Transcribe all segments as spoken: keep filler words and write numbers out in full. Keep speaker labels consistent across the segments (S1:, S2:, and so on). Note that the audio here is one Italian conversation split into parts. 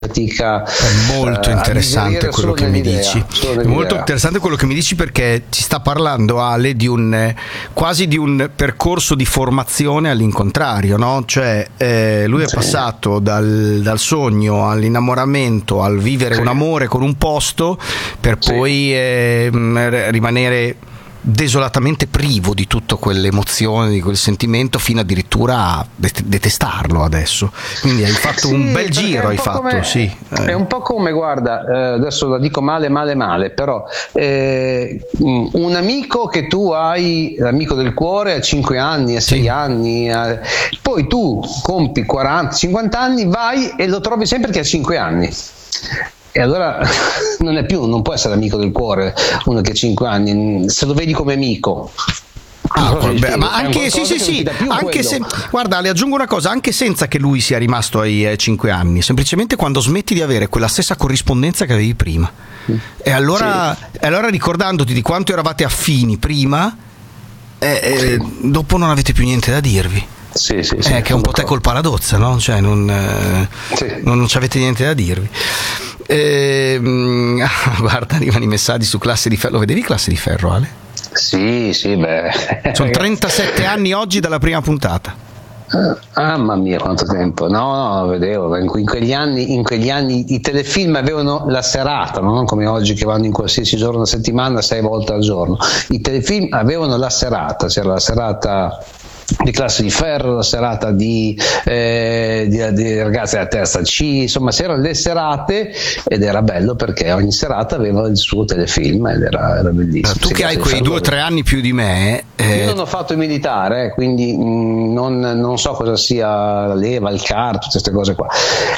S1: fatica.
S2: È molto
S1: uh,
S2: interessante quello che mi dici. È molto interessante quello che mi dici, perché ci sta parlando, Ale, di un quasi di un percorso di formazione all'incontrario, no? Cioè eh, lui è sì. passato dal, dal sogno all'innamoramento, al vivere sì. un amore con un posto, per sì. poi eh, rimanere desolatamente privo di tutta quell'emozione, di quel sentimento, fino addirittura a detestarlo adesso. Quindi hai fatto sì, un bel giro, hai fatto come, sì.
S1: È un po' come, guarda, eh, adesso la dico male male male, però eh, un amico che tu hai, l'amico del cuore, a cinque anni, a sei sì. anni, a, poi tu compi quaranta cinquanta anni, vai e lo trovi sempre che ha cinque anni. E allora non è più, non può essere amico del cuore uno che ha cinque anni, se lo vedi come amico.
S2: Ah, vabbè, ma anche sì sì sì anche se, guarda, le aggiungo una cosa, anche senza che lui sia rimasto ai eh, cinque anni, semplicemente quando smetti di avere quella stessa corrispondenza che avevi prima, mm. e allora sì. e allora ricordandoti di quanto eravate affini prima, eh, eh, dopo non avete più niente da dirvi.
S1: Sì, sì,
S2: eh,
S1: sì,
S2: che è un po' te col paradozza, no? Cioè non, eh, sì. non, non ci avete niente da dirvi. Eh, guarda, arrivano i messaggi su Classe di Ferro. Lo vedevi Classe di Ferro, Ale?
S1: Sì, sì, beh.
S2: Sono trentasette anni oggi dalla prima puntata.
S1: Ah, mamma mia, quanto tempo! No, no, vedevo. In, in, quegli anni, in quegli anni i telefilm avevano la serata, non come oggi che vanno in qualsiasi giorno a settimana, sei volte al giorno. I telefilm avevano la serata, c'era la serata di Classe di Ferro, la serata di, eh, di, di Ragazzi della terza C, insomma c'erano le serate ed era bello perché ogni serata aveva il suo telefilm ed era, era bellissimo.
S2: Tu che hai quei due o tre anni più di me,
S1: eh... io non ho fatto il militare, quindi mh, non, non so cosa sia la leva, il car, tutte queste cose qua,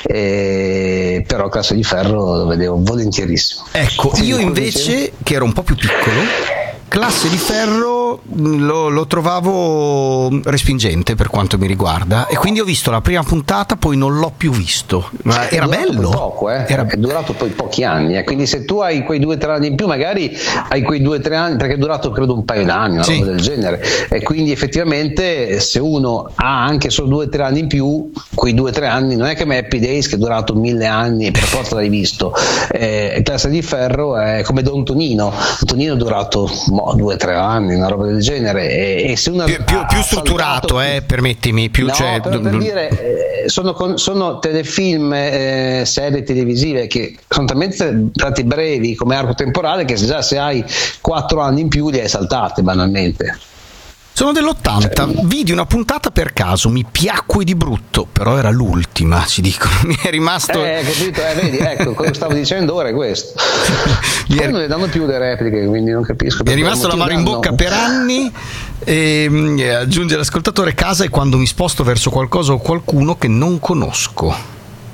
S1: eh, però Classe di Ferro lo vedevo volentierissimo.
S2: Ecco, io invece che ero un po' più piccolo, Classe di Ferro lo, lo trovavo respingente per quanto mi riguarda, e quindi ho visto la prima puntata, poi non l'ho più visto. Ma era bello,
S1: poco, eh?
S2: era...
S1: è durato poi pochi anni, eh? Quindi se tu hai quei due o tre anni in più, magari hai quei due o tre anni, perché è durato credo un paio d'anni, una sì. roba del genere, e quindi effettivamente se uno ha anche solo due o tre anni in più, quei due o tre anni non è come Happy Days che è durato mille anni e per forza l'hai visto. eh, Classe di Ferro è come Don Tonino. Don Tonino è durato due o tre anni, una roba del genere, e, e se uno
S2: più, più, più strutturato, saltato, eh, permettimi, più
S1: no,
S2: cioè,
S1: per, per dire, eh, sono, con, sono telefilm, eh, serie televisive che sono talmente stati brevi come arco temporale che già se hai quattro anni in più li hai saltate banalmente.
S2: Sono dell'ottanta, cioè, vidi una puntata per caso, mi piacque di brutto, però era l'ultima, ci dicono, mi è rimasto...
S1: Eh, capito, eh, vedi, ecco, quello che stavo dicendo ora è questo. Poi è... non le danno più le repliche, quindi non capisco.
S2: Mi è rimasto l'amaro in bocca per anni, e, e aggiunge l'ascoltatore, casa è quando mi sposto verso qualcosa o qualcuno che non conosco.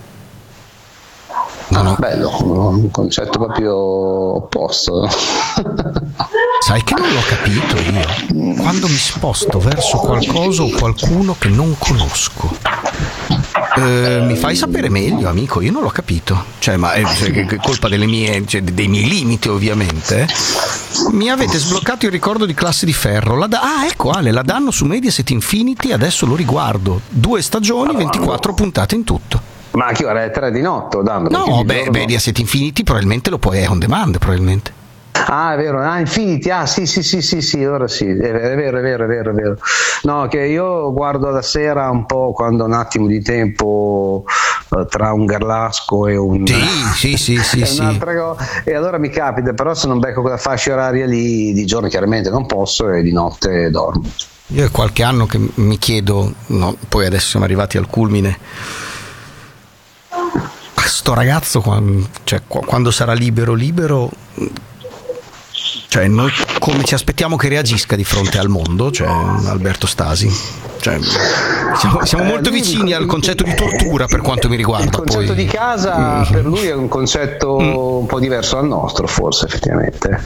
S1: No, no. Bello, un concetto proprio opposto.
S2: Sai che non l'ho capito io. Quando mi sposto verso qualcosa o qualcuno che non conosco. Eh, mi fai sapere meglio, amico, io non l'ho capito. Cioè, ma è, cioè, è colpa delle mie, cioè, dei miei limiti, ovviamente. Mi avete sbloccato il ricordo di Classe di Ferro. La da- ah, ecco, Ale, la danno su Mediaset Infinity, adesso lo riguardo. Due stagioni, ventiquattro puntate in tutto.
S1: Ma a che ora è tre di notte? Danno,
S2: no, beh, Mediaset Infinity probabilmente lo puoi, è on demand probabilmente.
S1: Ah, è vero, ah, Infinity, ah sì sì sì sì sì, ora sì, è vero, è vero, è vero, è vero, è vero. No, che io guardo la sera un po' quando ho un attimo di tempo uh, tra un Garlasco e un
S2: sì sì sì sì,
S1: e,
S2: sì.
S1: Co- e allora mi capita, però se non becco quella fascia oraria lì, di giorno chiaramente non posso e di notte dormo.
S2: Io è qualche anno che mi chiedo, no, poi adesso siamo arrivati al culmine, sto ragazzo quando, cioè, quando sarà libero libero, cioè noi come ci aspettiamo che reagisca di fronte al mondo, cioè Alberto Stasi, cioè, siamo, siamo molto vicini al concetto di tortura per quanto mi riguarda.
S1: Il concetto
S2: poi.
S1: di casa mm. per lui è un concetto mm. un po' diverso dal nostro, forse, effettivamente.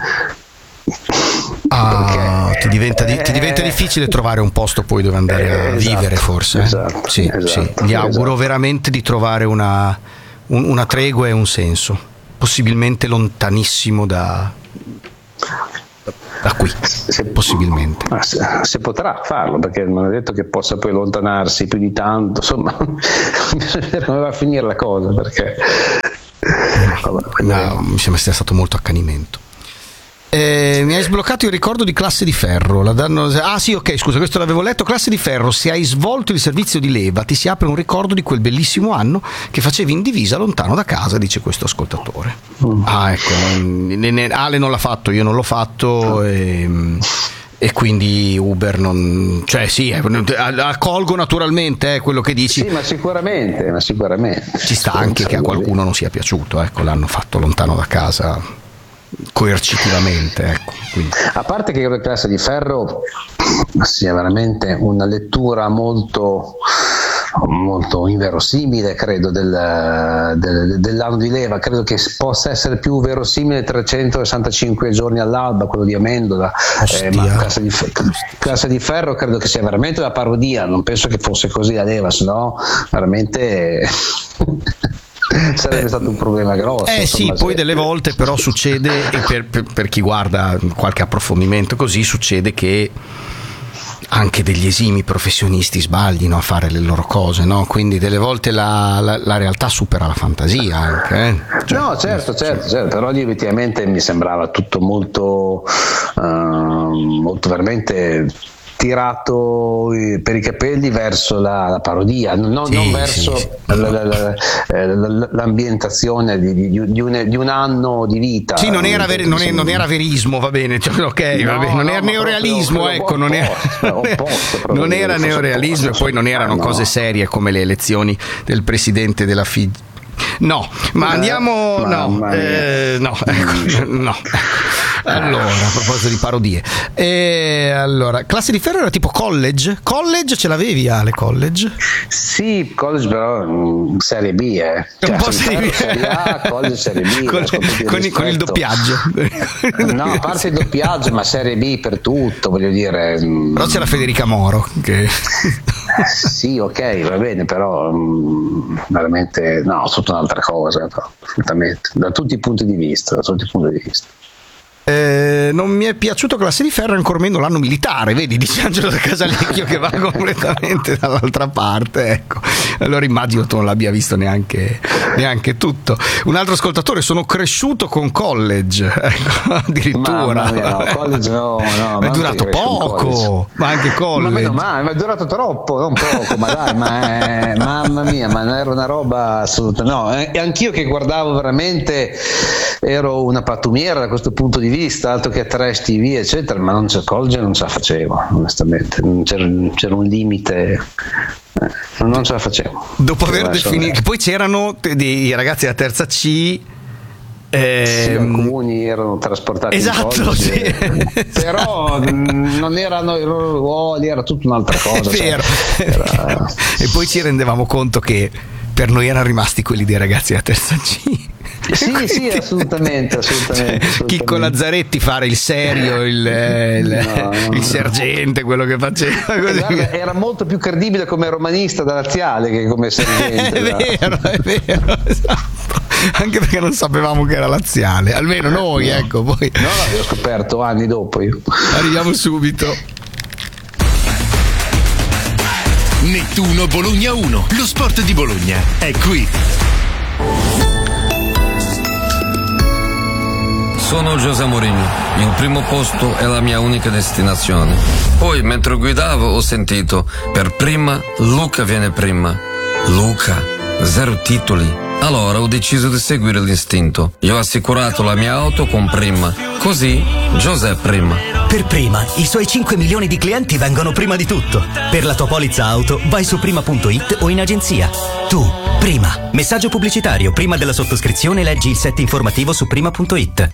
S2: Ah, ti diventa, di, ti diventa difficile trovare un posto poi dove andare a
S1: esatto,
S2: vivere, forse.
S1: Esatto,
S2: sì,
S1: esatto,
S2: sì. Gli auguro
S1: esatto.
S2: veramente di trovare una, un, una tregua e un senso, possibilmente lontanissimo da, da qui, se, possibilmente.
S1: Se, se potrà farlo, perché non è detto che possa poi allontanarsi più di tanto, insomma, bisogna come va a finire la cosa, perché
S2: no, mi sembra sia stato molto accanimento. Eh, mi hai sbloccato il ricordo di Classe di Ferro. La danno... Ah sì, ok, scusa, questo l'avevo letto. Classe di Ferro, se hai svolto il servizio di leva ti si apre un ricordo di quel bellissimo anno che facevi in divisa lontano da casa, dice questo ascoltatore. Mm. Ah ecco, ne, ne, Ale non l'ha fatto, io non l'ho fatto e, e quindi Uber non... Cioè sì, accolgo naturalmente eh, quello che dici.
S1: Sì, ma sicuramente, ma sicuramente.
S2: Ci sta anche che a qualcuno non sia piaciuto, ecco, l'hanno fatto lontano da casa coercitivamente, ecco. Quindi.
S1: A parte che la Classe di Ferro sia veramente una lettura molto molto inverosimile, credo, del, del, dell'anno di leva, credo che possa essere più verosimile trecentosessantacinque giorni all'alba, quello di Amendola, eh, ma Classe di, Classe di Ferro credo che sia veramente una parodia, non penso che fosse così la leva, sennò veramente sarebbe stato un problema grosso.
S2: Eh sì,
S1: insomma,
S2: poi
S1: se...
S2: delle volte però succede, e per, per, per chi guarda qualche approfondimento così, succede che anche degli esimi professionisti sbaglino a fare le loro cose, no? Quindi delle volte la, la, la realtà supera la fantasia anche, eh? Cioè,
S1: no, certo, certo, certo, però lì effettivamente mi sembrava tutto molto uh, molto veramente tirato per i capelli verso la, la parodia, non, sì, non verso sì, sì. La, la, la, l'ambientazione di, di, di, un, di un anno di vita.
S2: Sì, non era, ver, non, è, non era verismo, va bene, cioè, ok, no, va bene. Non no, era neorealismo, proprio, ecco, non era, opposto, non era neorealismo e poi non erano no. cose serie come le elezioni del presidente della F I G. No, ma andiamo, no, eh, no, ecco, no. Allora, a proposito di parodie, e allora, Classe di Ferro era tipo college? College ce l'avevi, Ale, college?
S1: Sì, college però mh, serie B, eh. Cioè,
S2: un po' serie B.
S1: Serie A, college serie B.
S2: con, con, con il doppiaggio.
S1: No, a parte il doppiaggio, ma serie B per tutto, voglio dire. Mh.
S2: Però c'era Federica Moro che...
S1: Sì, ok, va bene, però mh, veramente no, tutta un'altra cosa, assolutamente, da tutti i punti di vista, da tutti i punti di vista.
S2: Eh, non mi è piaciuto Classe di Ferro, ancora meno l'anno militare, vedi, dice Angelo da Casalecchio che va completamente dall'altra parte, ecco. Allora immagino tu non l'abbia visto neanche, neanche tutto. Un altro ascoltatore: sono cresciuto con college, ecco, addirittura.
S1: Mia, no, college no, no,
S2: ma è durato poco, ma anche college.
S1: Ma, ma, ma è durato troppo, non poco, ma dai, ma è, mamma mia, ma non era una roba assoluta, no, e anch'io che guardavo veramente ero una pattumiera da questo punto di vista, altro che trash T V eccetera, ma non c'è college, non ce la facevo onestamente, non c'era, c'era un limite, eh, non ce la facevo
S2: dopo aver definito. Poi c'erano dei ragazzi della terza C,
S1: eh, sì, alcuni erano trasportati
S2: esatto,
S1: in
S2: sì.
S1: e, però non erano i loro ruoli, era tutta un'altra cosa,
S2: è vero,
S1: cioè, era...
S2: e poi ci rendevamo conto che per noi erano rimasti quelli dei ragazzi della terza C.
S1: Sì, quindi, sì, assolutamente, assolutamente, assolutamente.
S2: Chicco Lazzaretti fare il serio, il, il, no, no, il sergente, quello che faceva così.
S1: Guarda, era molto più credibile come romanista da laziale che come sergente.
S2: È vero, è vero, esatto. Anche perché non sapevamo che era laziale, almeno noi, no. Ecco, poi.
S1: No, no, l'ho scoperto anni dopo io.
S2: Arriviamo subito.
S3: Nettuno Bologna uno, lo sport di Bologna è qui.
S4: Sono José Mourinho, il primo posto è la mia unica destinazione. Poi mentre guidavo ho sentito, per prima Luca viene prima. Luca, zero titoli. Allora ho deciso di seguire l'istinto. Io ho assicurato la mia auto con Prima. Così José prima.
S5: Per Prima, i suoi cinque milioni di clienti vengono prima di tutto. Per la tua polizza auto vai su prima punto it o in agenzia. Tu, Prima. Messaggio pubblicitario. Prima della sottoscrizione leggi il set informativo su prima punto it.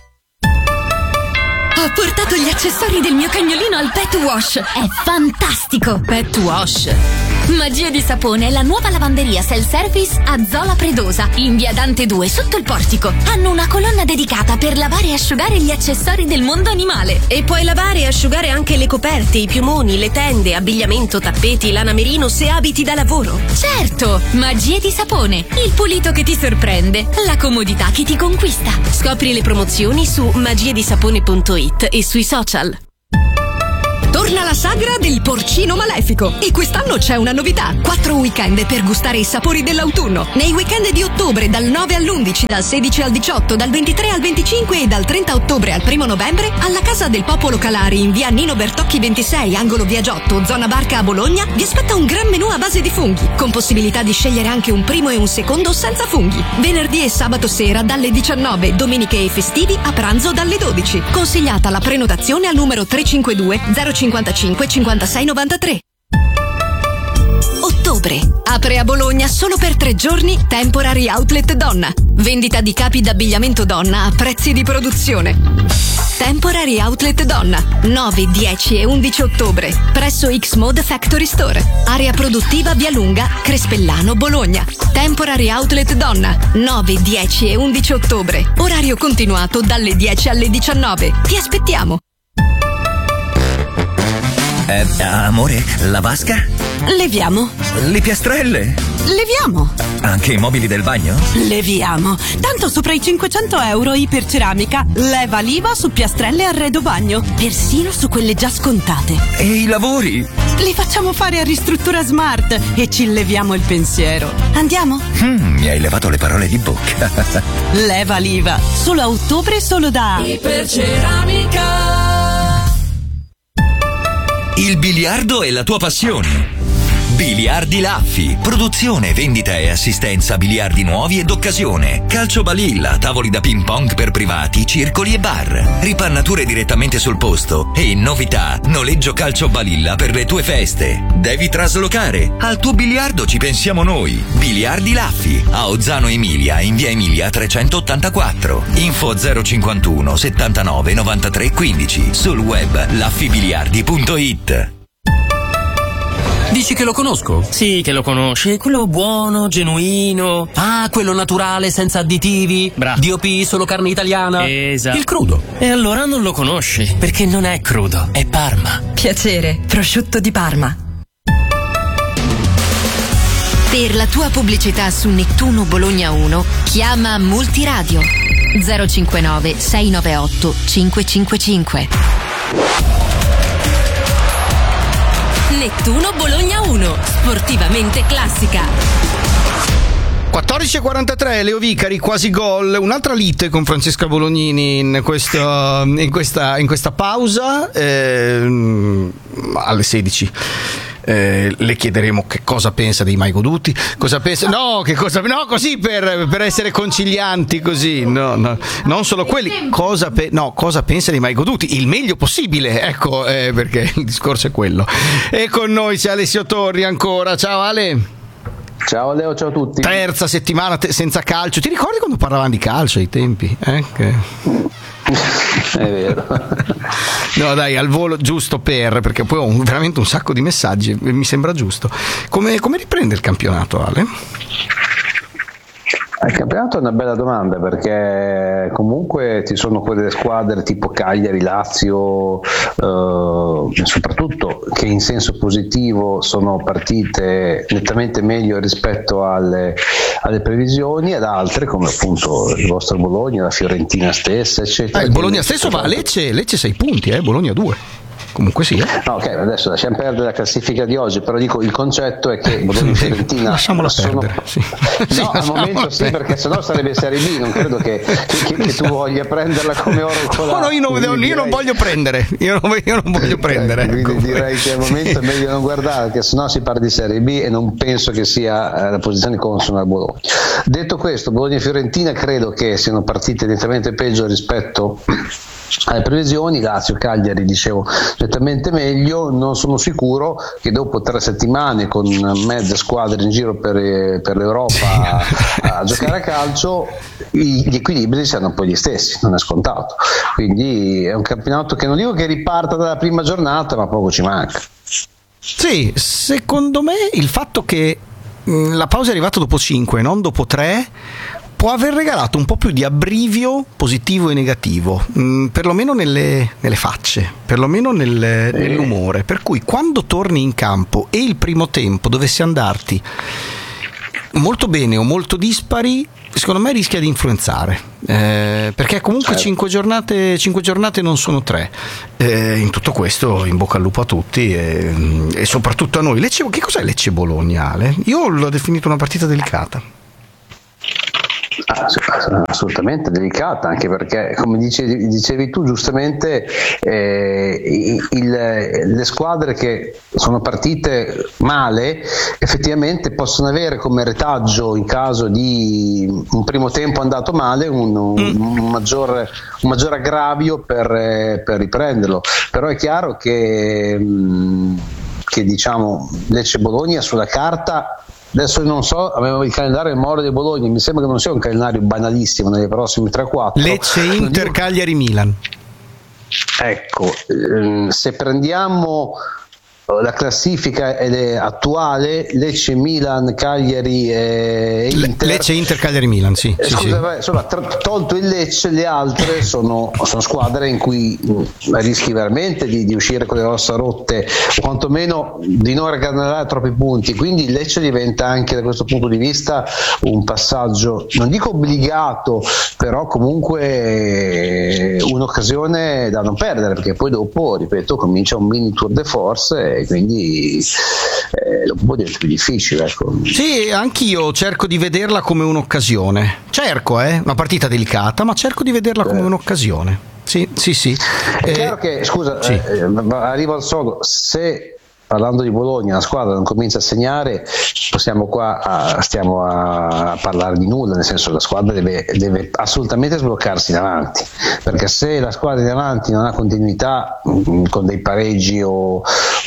S6: Ho portato gli accessori del mio cagnolino al Pet Wash. È fantastico! Pet Wash. Magia di Sapone è la nuova lavanderia self-service a Zola Predosa, in via Dante due, sotto il portico. Hanno una colonna dedicata per lavare e asciugare gli accessori del mondo animale.
S7: E puoi lavare e asciugare anche le coperte, i piumoni, le tende, abbigliamento, tappeti, lana merino se abiti da lavoro.
S6: Certo! Magia di Sapone, il pulito che ti sorprende, la comodità che ti conquista.
S7: Scopri le promozioni su magiadisapone punto it e sui social.
S8: Torna la sagra del porcino malefico e quest'anno c'è una novità. Quattro weekend per gustare i sapori dell'autunno. Nei weekend di ottobre dal nove all'undici, dal sedici al diciotto, dal ventitré al venticinque e dal trenta ottobre al primo novembre alla Casa del Popolo Calari in via Nino Bertocchi ventisei, angolo via Giotto, zona Barca a Bologna, vi aspetta un gran menù a base di funghi, con possibilità di scegliere anche un primo e un secondo senza funghi. Venerdì e sabato sera dalle diciannove, domeniche e festivi a pranzo dalle dodici. Consigliata la prenotazione al numero tre cinque due zero cinquantacinque cinquantasei novantatré. Ottobre. Apre a Bologna solo per tre giorni Temporary Outlet Donna. Vendita di capi d'abbigliamento donna a prezzi di produzione. Temporary Outlet Donna, nove, dieci e undici ottobre, presso X-Mode Factory Store. Area produttiva Via Lunga, Crespellano, Bologna. Temporary Outlet Donna, nove, dieci e undici ottobre. Orario continuato dalle dieci alle diciannove. Ti aspettiamo.
S5: Eh, amore, la vasca?
S8: Leviamo.
S5: Le piastrelle?
S8: Leviamo.
S5: Anche i mobili del bagno?
S8: Leviamo. Tanto sopra i cinquecento euro iperceramica, leva l'I V A su piastrelle e arredo bagno. Persino su quelle già scontate.
S5: E i lavori?
S8: Li facciamo fare a Ristruttura Smart e ci leviamo il pensiero. Andiamo?
S5: Mm, mi hai levato le parole di bocca.
S8: Leva l'I V A. Solo a ottobre, solo da
S6: Iperceramica.
S5: Il biliardo è la tua passione. Biliardi Laffi, produzione, vendita e assistenza a biliardi nuovi ed occasione, calcio balilla, tavoli da ping pong per privati, circoli e bar, ripannature direttamente sul posto e novità, noleggio calcio balilla per le tue feste. Devi traslocare? Al tuo biliardo ci pensiamo noi. Biliardi Laffi, a Ozzano Emilia, in via Emilia trecentottantaquattro. Info zero cinquantuno settantanove novantatré quindici, sul web laffibiliardi punto it.
S9: Dici che lo conosco?
S10: Sì, che lo conosci.
S9: Quello buono, genuino. Ah, quello naturale, senza additivi.
S10: Bravo.
S9: D O P, solo carne italiana.
S10: Esatto.
S9: Il crudo.
S10: E allora non lo conosci, perché non è crudo, è Parma.
S8: Piacere, prosciutto di Parma.
S6: Per la tua pubblicità su Nettuno Bologna uno, chiama Multiradio zero cinquantanove sei novantaotto cinquecentocinquantacinque. Nettuno Bologna uno, sportivamente classica.
S2: quattordici e quarantatré, Leo Vicari, quasi gol. Un'altra lite con Francesca Bolognini in, questo, in, questa, in questa pausa eh, alle sedici. Eh, le chiederemo che cosa pensa dei mai goduti, cosa pensa, no, che cosa, no, così per, per essere concilianti, così, no, no, non solo quelli, cosa, pe, no, cosa pensa dei mai goduti, il meglio possibile, ecco, eh, perché il discorso è quello. E con noi c'è Alessio Torri ancora, ciao Ale.
S1: Ciao Leo, ciao a tutti.
S2: Terza settimana te- senza calcio, ti ricordi quando parlavamo di calcio ai tempi? Eh? Che...
S1: È vero.
S2: No dai, al volo giusto per, perché poi ho un, veramente un sacco di messaggi, mi sembra giusto. Come, come riprende il campionato, Ale?
S1: Il campionato è una bella domanda, perché comunque ci sono quelle squadre tipo Cagliari, Lazio, eh, soprattutto che in senso positivo sono partite nettamente meglio rispetto alle, alle previsioni, ed altre come appunto il vostro Bologna, la Fiorentina stessa, eccetera.
S2: Ah, il Bologna stesso va a Lecce, Lecce sei punti, eh? Bologna due. Comunque sì. Eh.
S1: No, ok, adesso lasciamo perdere la classifica di oggi, però dico il concetto è che Bologna e Fiorentina
S2: lasciamola
S1: sono...
S2: perdere. Sì.
S1: No, sì, al momento sì, perché sennò sarebbe Serie B, non credo che, che, che tu voglia prenderla come oro colato.
S2: No, no, io non, io direi... non voglio prendere, io non, io non voglio prendere.
S1: Quindi
S2: ecco.
S1: direi che al momento è meglio non guardare, perché sennò si parla di Serie B e non penso che sia eh, la posizione consona al Bologna. Detto questo, Bologna e Fiorentina credo che siano partite nettamente peggio rispetto alle previsioni. Lazio, Cagliari, dicevo, nettamente meglio. Non sono sicuro che dopo tre settimane con mezze squadre in giro per, per l'Europa sì. a, a giocare sì. a calcio i, gli equilibri siano poi gli stessi, non è scontato. Quindi è un campionato che non dico che riparta dalla prima giornata, ma poco ci manca.
S2: Sì, secondo me il fatto che mh, la pausa è arrivata dopo cinque, non dopo tre, può aver regalato un po' più di abbrivio positivo e negativo, mh, perlomeno nelle, nelle facce, perlomeno nel, nell'umore, per cui quando torni in campo e il primo tempo dovesse andarti molto bene o molto dispari, secondo me rischia di influenzare, eh, perché comunque certo. cinque giornate cinque giornate non sono tre. Eh, in tutto questo in bocca al lupo a tutti e, e soprattutto a noi. Lecce, che cos'è Lecce Bologna, Ale? Io l'ho definito una partita delicata.
S1: Assolutamente delicata, anche perché come dicevi, dicevi tu giustamente, eh, il, le squadre che sono partite male effettivamente possono avere come retaggio, in caso di un primo tempo andato male, un, un, un, maggior, un maggior aggravio per, per riprenderlo. Però è chiaro che, che diciamo Lecce Bologna sulla carta, adesso non so, avevo il calendario in memoria di Bologna, mi sembra che non sia un calendario banalissimo nelle prossime tre quattro.
S2: Lecce, Inter, dico... Cagliari, Milan.
S1: Ecco, ehm, se prendiamo la classifica è attuale, Lecce, Milan, Cagliari e Inter.
S2: Lecce, Inter, Cagliari, Milan, sì.
S1: Eh,
S2: sì,
S1: scusa,
S2: sì.
S1: Insomma, tolto il Lecce, le altre sono, sono squadre in cui mh, rischi veramente di, di uscire con le ossa rotte, o quantomeno di non recuperare troppi punti. Quindi il Lecce diventa anche da questo punto di vista un passaggio, non dico obbligato, però comunque un'occasione da non perdere, perché poi dopo, ripeto, comincia un mini tour de force e quindi eh, un po' diventa più difficile, ecco.
S2: Sì, anch'io cerco di vederla come un'occasione, cerco, eh, una partita delicata, ma cerco di vederla come eh. un'occasione. Sì, sì, sì.
S1: È
S2: eh,
S1: chiaro che, scusa,
S2: sì.
S1: eh, arrivo al sodo, se parlando di Bologna la squadra non comincia a segnare, possiamo qua a, stiamo a parlare di nulla, nel senso la squadra deve, deve assolutamente sbloccarsi davanti, perché se la squadra davanti non ha continuità mh, con dei pareggi o,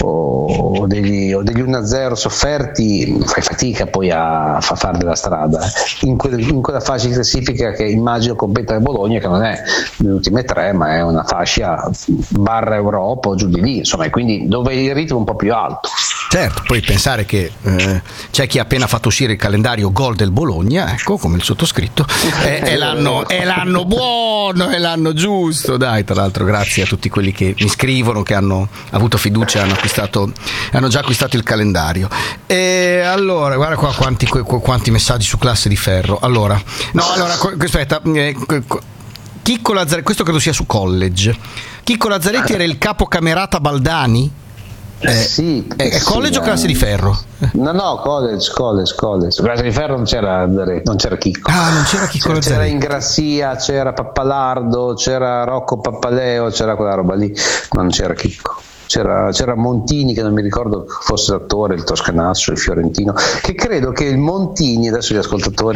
S1: o, o degli, o degli uno a zero sofferti, fai fatica poi a, a far della strada in, que, in quella fascia di classifica che immagino competa Bologna, che non è le ultime tre ma è una fascia barra Europa o giù di lì, insomma, e quindi dove il ritmo è un po' più alto.
S2: Certo, poi pensare che eh, c'è chi ha appena fatto uscire il calendario gol del Bologna, ecco, come il sottoscritto, è, è, l'anno, è l'anno buono, è l'anno giusto, dai. Tra l'altro grazie a tutti quelli che mi scrivono, che hanno avuto fiducia, hanno acquistato, hanno già acquistato il calendario. E allora, guarda qua quanti, quanti messaggi su Classe di Ferro. Allora, no, allora, aspetta, eh, Chicco Lazzaretti, questo credo sia su College. Chicco Lazzaretti era il capocamerata Baldani? Eh,
S1: sì,
S2: è, è college
S1: sì,
S2: o Classe di Ferro?
S1: No, no, college, college, college. Classe di Ferro non c'era, non c'era Chicco.
S2: Ah, non c'era Chicco
S1: c'era,
S2: Lazzaretti.
S1: C'era Ingrassia, c'era Pappalardo, c'era Rocco Pappaleo, c'era quella roba lì, ma non c'era Chicco. C'era, c'era Montini, che non mi ricordo fosse l'attore, il toscanaccio, il fiorentino, che credo che il Montini, adesso gli ascoltatori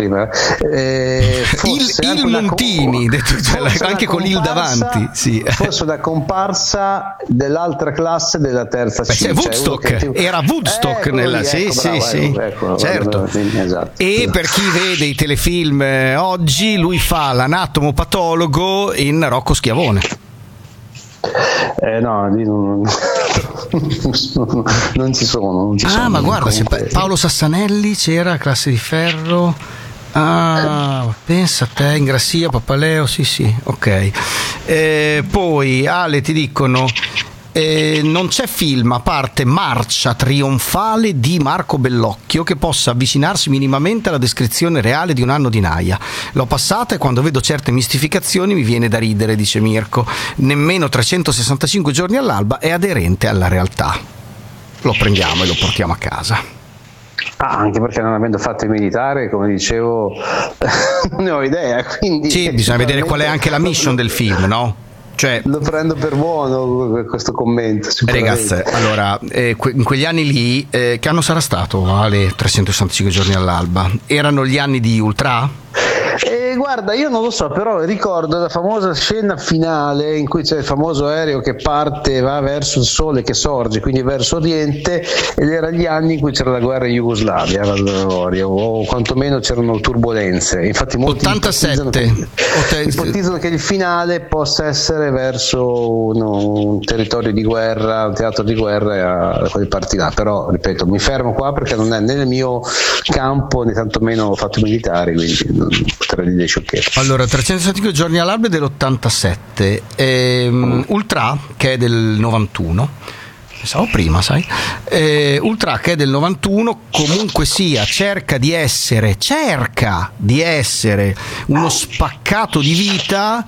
S1: eh, fosse
S2: il, il Montini,
S1: com-
S2: detto, cioè, anche con il davanti, sì.
S1: Fosse la comparsa dell'altra classe della terza C.
S2: Beh, Woodstock, cioè ti... era Woodstock eh, nella sì, ecco, sì, bravo, sì, ecco, ecco, certo.
S1: Ecco, esatto.
S2: E per chi vede i telefilm eh, oggi, lui fa l'anatomopatologo in Rocco Schiavone.
S1: Eh no, lì non, non ci sono. Non ci
S2: ah,
S1: sono,
S2: ma guarda, se
S1: comunque...
S2: Paolo Sassanelli c'era, Classe di Ferro. Ah, eh. pensa a te, Ingrassia, Pappaleo, sì, sì, ok. Eh, poi Ale ti dicono. Eh, non c'è film a parte Marcia trionfale di Marco Bellocchio che possa avvicinarsi minimamente alla descrizione reale di un anno di Naia. L'ho passata e quando vedo certe mistificazioni mi viene da ridere, dice Mirko. Nemmeno trecentosessantacinque giorni all'alba è aderente alla realtà. Lo prendiamo e lo portiamo a casa.
S1: Ah, anche perché non avendo fatto il militare, come dicevo, non ne ho idea. Quindi
S2: sì, bisogna vedere qual è anche la mission del film, no? Cioè,
S1: lo prendo per buono questo commento.
S2: Ragazzi, allora, eh, que- in quegli anni lì, eh, che anno sarà stato? Ale, trecentosessantacinque giorni all'alba? Erano gli anni di Ultra?
S1: Eh, E guarda, io non lo so, però ricordo la famosa scena finale in cui c'è il famoso aereo che parte, va verso il sole che sorge, quindi verso oriente, ed era gli anni in cui c'era la guerra in Jugoslavia, o quantomeno c'erano turbolenze. Infatti molti
S2: ottantasette
S1: ipotizzano che, ipotizzano che il finale possa essere verso un, un territorio di guerra, un teatro di guerra, e quel partirà. Però ripeto, mi fermo qua perché non è né nel mio campo né tantomeno ho fatto militari, quindi non potrei dire sciocchezze.
S2: Allora, trecentosessantacinque giorni all'alba è dell'ottantasette, ehm, Ultra che è del novantuno, pensavo prima, sai, eh, Ultra che è del novantuno, comunque sia cerca di essere cerca di essere uno spaccato di vita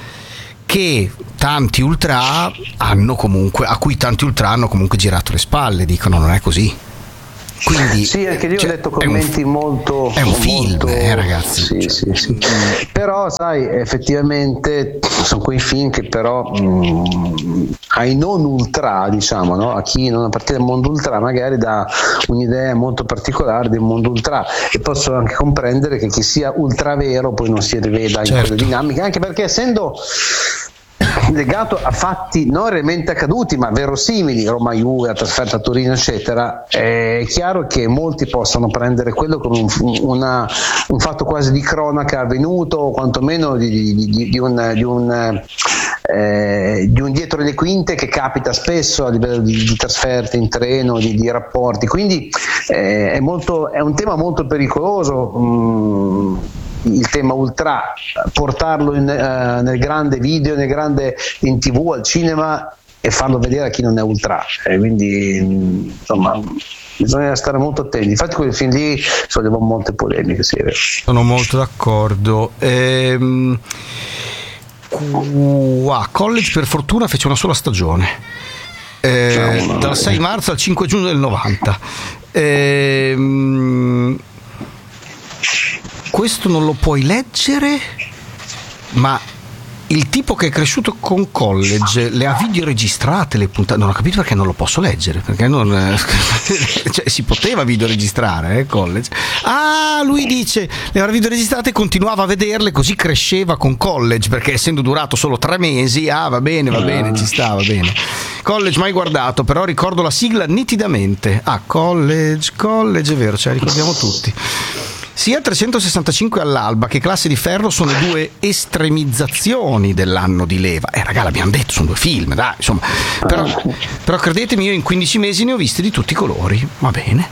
S2: che tanti ultra hanno comunque, a cui tanti ultra hanno comunque girato le spalle, dicono non è così. Quindi,
S1: sì, anche io
S2: cioè,
S1: ho letto commenti
S2: è un,
S1: molto
S2: è un film,
S1: molto,
S2: eh, ragazzi.
S1: Sì, sì, sì. Però sai, effettivamente sono quei film che però mh, ai non ultra, diciamo, no? A chi non appartiene al mondo ultra magari dà un'idea molto particolare del mondo ultra, e posso anche comprendere che chi sia ultra vero poi non si riveda in
S2: certo.
S1: quelle dinamiche, anche perché essendo legato a fatti non realmente accaduti ma verosimili, Roma Juve, la trasferta a Torino eccetera, è chiaro che molti possono prendere quello come un, una, un fatto quasi di cronaca avvenuto, o quantomeno di, di, di, di, un, di, un, eh, di un dietro le quinte che capita spesso a livello di, di trasferte in treno, di, di rapporti, quindi eh, è, molto, è un tema molto pericoloso. mh, il tema ultra, portarlo in, uh, nel grande video, nel grande in tv, al cinema, e farlo vedere a chi non è ultra, e quindi insomma bisogna stare molto attenti. Infatti quel film lì sollevò molte polemiche, sì, è vero.
S2: Sono molto d'accordo. ehm, ah, College per fortuna fece una sola stagione, eh, no, no, dal sei marzo al cinque giugno del novanta. ehm, Questo non lo puoi leggere, ma il tipo che è cresciuto con College le ha videoregistrate le puntate. Non ho capito perché non lo posso leggere, perché non cioè, si poteva videoregistrare eh, College. Ah, lui dice le aveva videoregistrate e continuava a vederle, così cresceva con College, perché essendo durato solo tre mesi, ah va bene, va bene, ci sta, va bene. College mai guardato, però ricordo la sigla nitidamente. Ah, College, College, è vero, ce la ricordiamo tutti. Sia trecentosessantacinque all'alba che Classe di Ferro sono due estremizzazioni dell'anno di leva. Eh raga, l'abbiamo detto, sono due film, dai, insomma. Però, però credetemi, io in quindici mesi ne ho visti di tutti i colori. Va bene.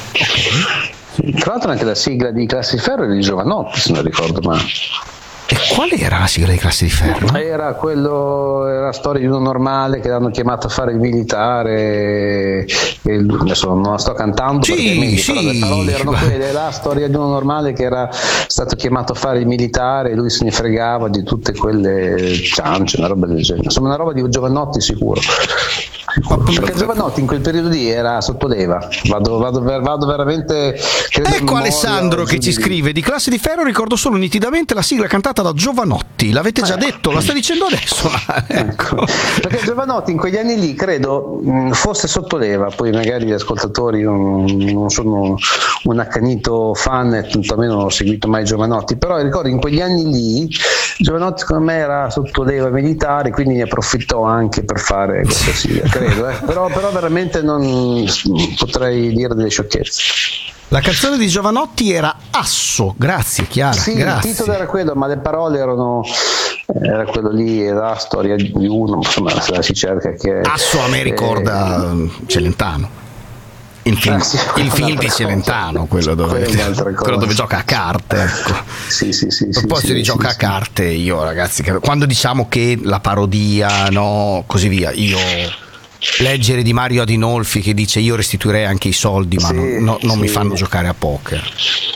S1: Okay. Tra l'altro anche la sigla di Classe di Ferro è di Giovanotti, se non ricordo male.
S2: E qual era la sigla di Classe di Ferro?
S1: Era quello, era la storia di uno normale che l'hanno chiamato a fare il militare, e adesso non la sto cantando,
S2: sì,
S1: perché meglio,
S2: sì,
S1: però le parole erano quelle, la storia di uno normale che era stato chiamato a fare il militare e lui se ne fregava di tutte quelle ciance, una roba del genere, insomma una roba di Giovanotti sicuro. Perché Giovanotti in quel periodo lì era sotto leva. Vado, vado, vado veramente.
S2: Ecco Alessandro che ci scrive: di Classe di Ferro ricordo solo nitidamente la sigla cantata da Giovanotti. L'avete già eh. detto, la sta dicendo adesso. Ecco.
S1: Perché Giovanotti in quegli anni lì credo mh, fosse sotto leva. Poi magari gli ascoltatori non, non sono un accanito fan e tantomeno non ho seguito mai Giovanotti. Però ricordo in quegli anni lì Giovanotti secondo me era sotto leva militare, quindi ne approfittò anche per fare questa sigla. Credo, eh. però, però veramente non potrei dire delle sciocchezze.
S2: La canzone di Giovanotti era Asso, grazie Chiara.
S1: Sì,
S2: grazie.
S1: Il titolo era quello, ma le parole erano era quello lì, era la storia di uno, insomma se la si cerca che
S2: Asso a me ricorda eh, Celentano. Il film, ah, sì, il film di Celentano, quello dove, quello dove gioca a carte. Ecco.
S1: Sì, sì, sì.
S2: A proposito
S1: sì,
S2: di
S1: sì,
S2: gioca
S1: sì,
S2: a carte, io ragazzi, quando diciamo che la parodia, no, così via, io leggere di Mario Adinolfi che dice io restituirei anche i soldi, ma sì, non, no, non sì. mi fanno giocare a poker.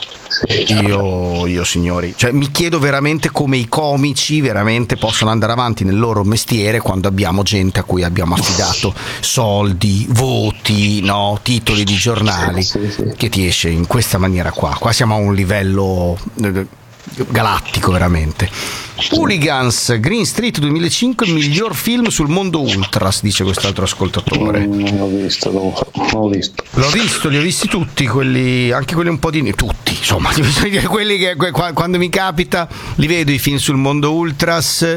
S2: Io, io signori, cioè mi chiedo veramente come i comici veramente possono andare avanti nel loro mestiere quando abbiamo gente a cui abbiamo affidato soldi, voti, no, titoli di giornali, sì, sì, sì. che ti esce in questa maniera qua. Qua siamo a un livello galattico veramente. Hooligans, Green Street duemilacinque, miglior film sul mondo ultras, dice quest'altro ascoltatore.
S1: Non l'ho visto, non l'ho visto.
S2: L'ho visto, li ho visti tutti, quelli, anche quelli un po' di tutti, insomma, quelli che quando mi capita li vedo i film sul mondo ultras.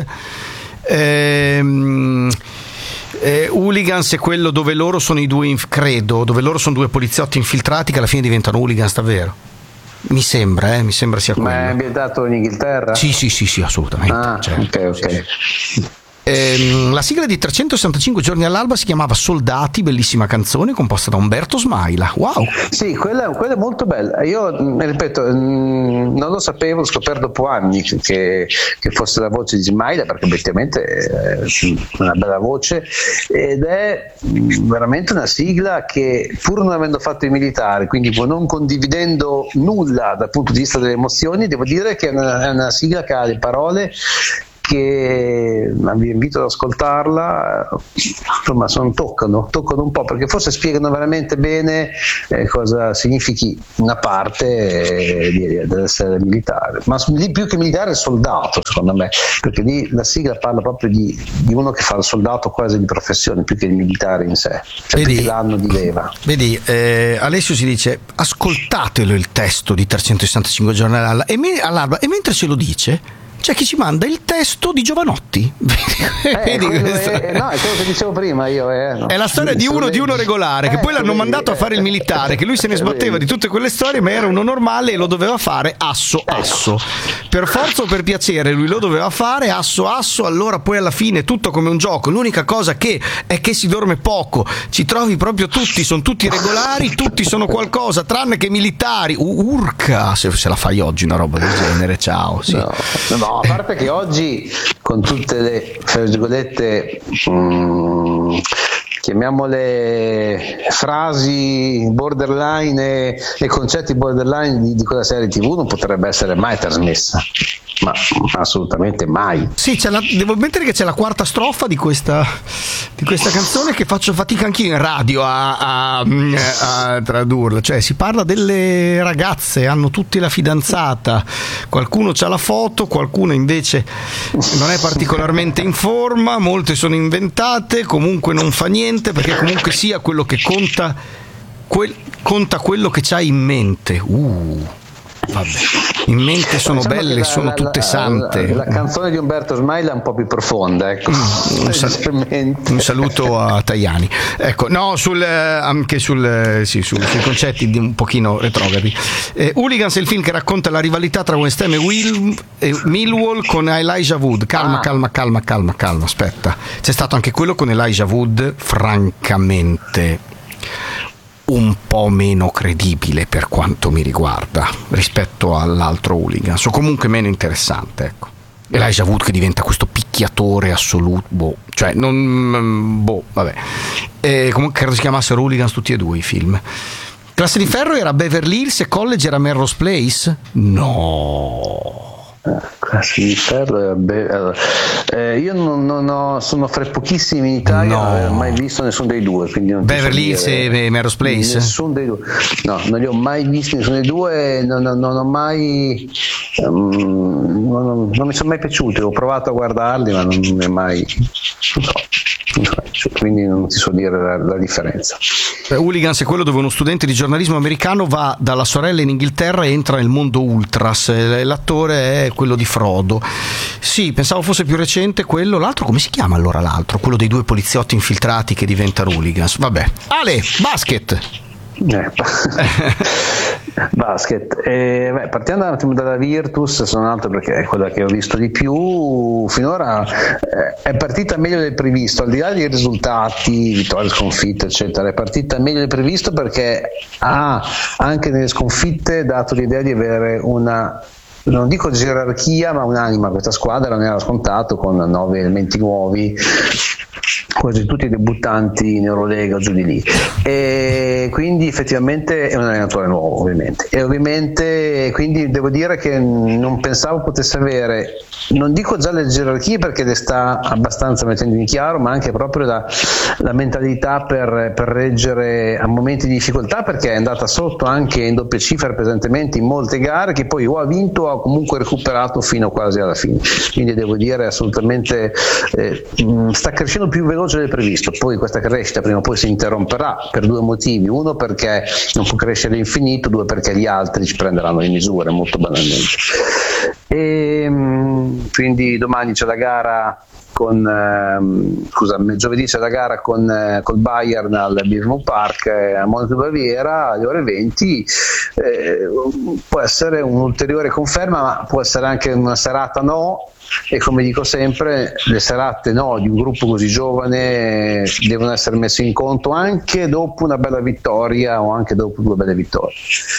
S2: Ehm Eh, Hooligans è quello dove loro sono i due, credo, dove loro sono due poliziotti infiltrati che alla fine diventano hooligans davvero. Mi sembra, eh, mi sembra sia quello.
S1: Ma è ambientato in Inghilterra?
S2: Sì, sì, sì, sì, assolutamente.
S1: Ah,
S2: certo,
S1: ok, ok.
S2: Sì, sì. Eh, la sigla di trecentosessantacinque giorni all'alba si chiamava Soldati, bellissima canzone composta da Umberto Smaila. Wow!
S1: Sì, quella, quella è molto bella. Io ripeto, non lo sapevo, ho scoperto dopo anni che, che fosse la voce di Smaila, perché obiettivamente è una bella voce ed è veramente una sigla che, pur non avendo fatto i militari, quindi non condividendo nulla dal punto di vista delle emozioni, devo dire che è una, è una sigla che ha le parole che vi invito ad ascoltarla, insomma sono, toccano, toccano un po', perché forse spiegano veramente bene eh, cosa significhi una parte eh, di, dell'essere militare, ma di più che militare soldato, secondo me, perché lì la sigla parla proprio di, di uno che fa il soldato quasi di professione più che il militare in sé, cioè vedi, l'anno di leva.
S2: Vedi, eh, Alessio si dice ascoltatelo il testo di trecentosessantacinque giorni all'alba, e, me, all'alba, e mentre ce lo dice c'è chi ci manda il testo di Giovanotti.
S1: Eh, Vedi è, è, no, è quello che dicevo prima io. Eh, no.
S2: È la storia di uno di uno regolare, che eh, poi l'hanno vedi, mandato a fare il militare, che lui se ne sbatteva di tutte quelle storie, ma era uno normale e lo doveva fare asso asso. Per forza o per piacere, lui lo doveva fare asso asso, allora poi alla fine tutto come un gioco. L'unica cosa che è che si dorme poco, ci trovi proprio tutti, sono tutti regolari, tutti sono qualcosa, tranne che militari. Urca, se, se la fai oggi una roba del genere, ciao. Sì.
S1: No, no. A parte che oggi, con tutte le, fra virgolette, mh, chiamiamole frasi borderline e, e concetti borderline di, di quella serie tivù, non potrebbe essere mai trasmessa. Ma assolutamente mai.
S2: Sì, c'è la, devo mettere che c'è la quarta strofa di questa, di questa canzone che faccio fatica anch'io in radio a, a, a tradurla. Cioè si parla delle ragazze, hanno tutti la fidanzata, qualcuno c'ha la foto, qualcuno invece non è particolarmente in forma, molte sono inventate, comunque non fa niente, perché comunque sia quello che conta, quel, conta quello che c'hai in mente. Uh Vabbè. In mente sono diciamo belle, la, sono tutte
S1: la,
S2: sante.
S1: La, la canzone di Umberto Smaila è un po' più profonda, ecco.
S2: Mm, un, sal- un saluto a Tajani. Ecco, no, sul, anche sul, sì, sul, sui concetti di un pochino retrogradi. Eh, Hooligans è il film che racconta la rivalità tra West Ham e, Will, e Millwall con Elijah Wood. Calma, ah. calma, calma, calma, calma, aspetta. C'è stato anche quello con Elijah Wood, francamente un po' meno credibile per quanto mi riguarda rispetto all'altro Hooligans, o comunque meno interessante, ecco. Elijah Wood che diventa questo picchiatore assoluto, boh, cioè non boh, vabbè. E comunque credo si chiamassero Hooligans tutti e due i film. Classe di ferro era Beverly Hills e College era Melrose Place? No.
S1: Classe di ferro be- eh, io non, non ho, sono fra pochissimi in Italia,
S2: no.
S1: non ho mai visto nessuno dei due, quindi non
S2: Beverly Hills e Melrose Place?
S1: Nessuno dei due, no, non li ho mai visti nessuno dei due, non, non, non ho mai um, non, non mi sono mai piaciuti, ho provato a guardarli ma non mi è mai no. Quindi non ti so dire la, la differenza.
S2: Hooligans è quello dove uno studente di giornalismo americano va dalla sorella in Inghilterra e entra nel mondo ultras. L'attore è quello di Frodo. Sì, pensavo fosse più recente quello. L'altro come si chiama allora l'altro? Quello dei due poliziotti infiltrati che diventano hooligans. Vabbè. Ale, basket.
S1: Eh, basket eh, beh, partiamo un attimo dalla Virtus, sono alto perché è quella che ho visto di più finora, eh, è partita meglio del previsto, al di là dei risultati, vittorie, sconfitte eccetera, è partita meglio del previsto perché ha anche nelle sconfitte dato l'idea di avere una, non dico gerarchia ma un'anima. Questa squadra non era scontato con nove elementi nuovi quasi tutti i debuttanti in Eurolega giù di lì, e quindi effettivamente è un allenatore nuovo, ovviamente, e ovviamente quindi devo dire che non pensavo potesse avere, non dico già le gerarchie perché le sta abbastanza mettendo in chiaro, ma anche proprio la, la mentalità per, per reggere a momenti di difficoltà, perché è andata sotto anche in doppie cifre presentemente in molte gare che poi o ha vinto o ha comunque recuperato fino quasi alla fine, quindi devo dire assolutamente eh, sta crescendo più veloce del previsto. Poi questa crescita prima o poi si interromperà per due motivi: uno perché non può crescere all'infinito, due perché gli altri ci prenderanno le misure, molto banalmente. E quindi domani c'è la gara con ehm, scusa, giovedì c'è la gara con eh, col Bayern al Birmo Park eh, a Monaco Baviera alle ore venti. Eh, può essere un'ulteriore conferma, ma può essere anche una serata no, e come dico sempre, le serate no di un gruppo così giovane eh, devono essere messe in conto anche dopo una bella vittoria o anche dopo due belle vittorie.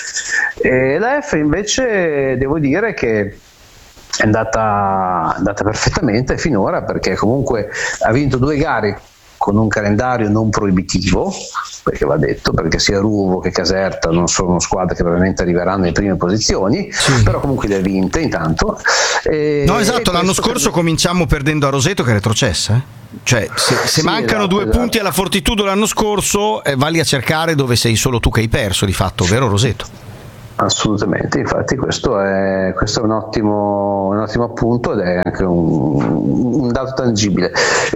S1: E la F invece devo dire che è andata, è andata perfettamente finora, perché comunque ha vinto due gare con un calendario non proibitivo, perché va detto, perché sia Ruvo che Caserta non sono squadre che probabilmente arriveranno nelle prime posizioni, sì. Però comunque le ha vinte intanto. E,
S2: no, esatto, l'anno scorso per... cominciamo perdendo a Roseto che è retrocessa, eh? Cioè se, se sì, mancano esatto, due esatto. punti alla Fortitudo l'anno scorso, eh, valli a cercare dove sei solo tu che hai perso di fatto, ovvero Roseto.
S1: Assolutamente, infatti questo è, questo è un, ottimo, un ottimo appunto ed è anche un, un dato tangibile.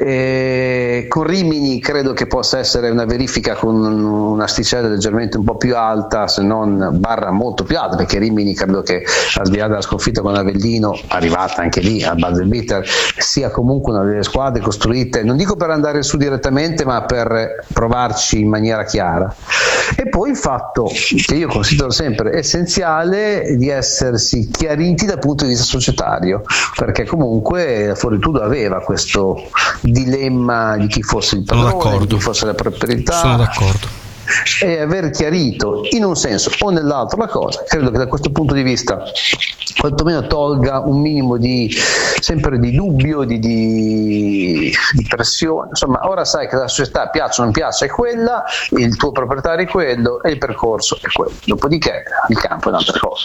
S1: E con Rimini credo che possa essere una verifica con un'asticella leggermente un po' più alta, se non barra molto più alta, perché Rimini credo che al di là della sconfitta con Avellino, arrivata anche lì al buzzer beater, sia comunque una delle squadre costruite, non dico per andare su direttamente, ma per provarci in maniera chiara. E poi il fatto che io considero sempre essenziale di essersi chiariti dal punto di vista societario, perché comunque la Fortitudo aveva questo dilemma di chi fosse il padrone, di chi fosse la proprietà.
S2: Sono d'accordo.
S1: E aver chiarito in un senso o nell'altro la cosa, credo che da questo punto di vista quantomeno tolga un minimo di sempre di dubbio, di, di, di pressione. Insomma, ora sai che la società, piaccia o non piaccia, è quella, il tuo proprietario è quello e il percorso è quello, dopodiché il campo è un'altra cosa.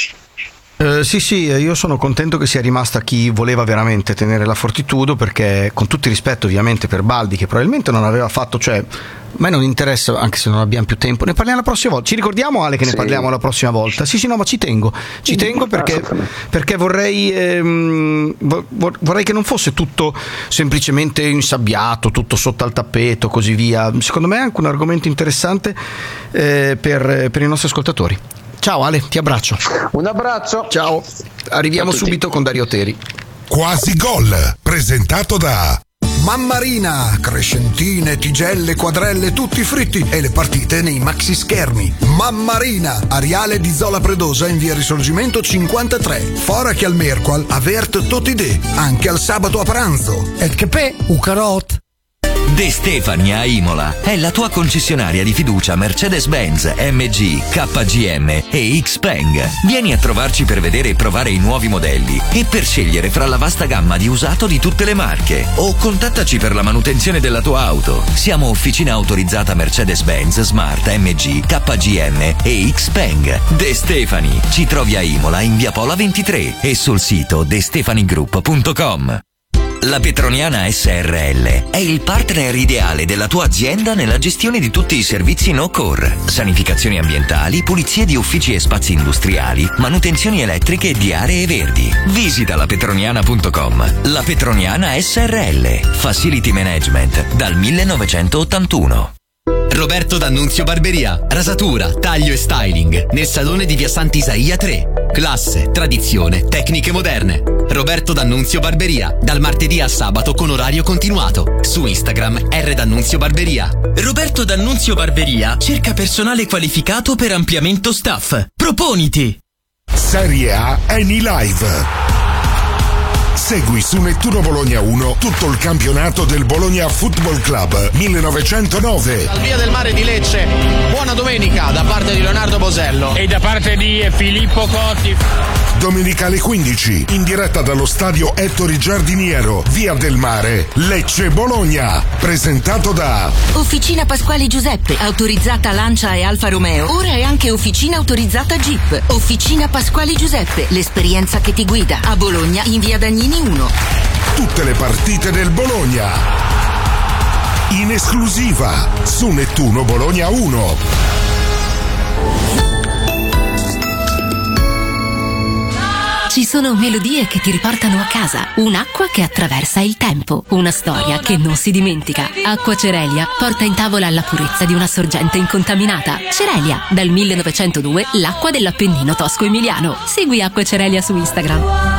S2: Uh, sì sì, io sono contento che sia rimasta chi voleva veramente tenere la Fortitudo, perché con tutto il rispetto ovviamente per Baldi, che probabilmente non aveva fatto, cioè a me non interessa, anche se non abbiamo più tempo, ne parliamo la prossima volta, ci ricordiamo Ale che ne sì. parliamo la prossima volta, sì sì no ma ci tengo, ci tengo perché, perché vorrei ehm, vorrei che non fosse tutto semplicemente insabbiato, tutto sotto al tappeto, così via. Secondo me è anche un argomento interessante eh, per, per i nostri ascoltatori. Ciao Ale, ti abbraccio.
S1: Un abbraccio.
S2: Ciao. Arriviamo subito con Dario Teri.
S11: Quasi Gol, presentato da Mammarina, crescentine, tigelle, quadrelle, tutti fritti e le partite nei maxi schermi. Mammarina, Ariale di Zola Predosa in via Risorgimento cinquantatré. Fora che al Merqual, avert totide, anche al sabato a pranzo.
S12: Et che pe, u carot.
S13: De Stefani a Imola è la tua concessionaria di fiducia Mercedes-Benz, M G, K G M e Xpeng. Vieni a trovarci per vedere e provare i nuovi modelli e per scegliere fra la vasta gamma di usato di tutte le marche, o contattaci per la manutenzione della tua auto. Siamo officina autorizzata Mercedes-Benz, Smart, M G, K G M e Xpeng. De Stefani, ci trovi a Imola in via Pola ventitré e sul sito de stefani group punto com. La Petroniana S R L è il partner ideale della tua azienda nella gestione di tutti i servizi no-core, sanificazioni ambientali, pulizie di uffici e spazi industriali, manutenzioni elettriche e di aree verdi. Visita la petroniana punto com. La Petroniana S R L, Facility Management dal millenovecentottantuno.
S14: Roberto D'Annunzio Barberia, rasatura, taglio e styling nel salone di via Sant'Isaia tre. Classe, tradizione, tecniche moderne. Roberto D'Annunzio Barberia, dal martedì al sabato con orario continuato. Su Instagram R D'Annunzio Barberia.
S9: Roberto D'Annunzio Barberia cerca personale qualificato per ampliamento staff. Proponiti!
S11: Serie A Eni Live. Segui su Nettuno Bologna uno tutto il campionato del Bologna Football Club millenovecentonove.
S15: Al Via del Mare di Lecce, buona domenica da parte di Leonardo Bosello
S16: e da parte di Filippo Cotti.
S11: Domenica alle quindici, in diretta dallo stadio Ettore Giardiniero, Via del Mare, Lecce Bologna. Presentato da
S17: Officina Pasquali Giuseppe, autorizzata Lancia e Alfa Romeo. Ora è anche officina autorizzata Jeep. Officina Pasquali Giuseppe, l'esperienza che ti guida. A Bologna in Via Dagnini uno.
S11: Tutte le partite del Bologna in esclusiva su Nettuno Bologna uno.
S6: Ci sono melodie che ti riportano a casa, un'acqua che attraversa il tempo, una storia che non si dimentica. Acqua Cerelia porta in tavola la purezza di una sorgente incontaminata. Cerelia, dal millenovecentodue l'acqua dell'Appennino tosco-emiliano. Segui Acqua Cerelia su Instagram.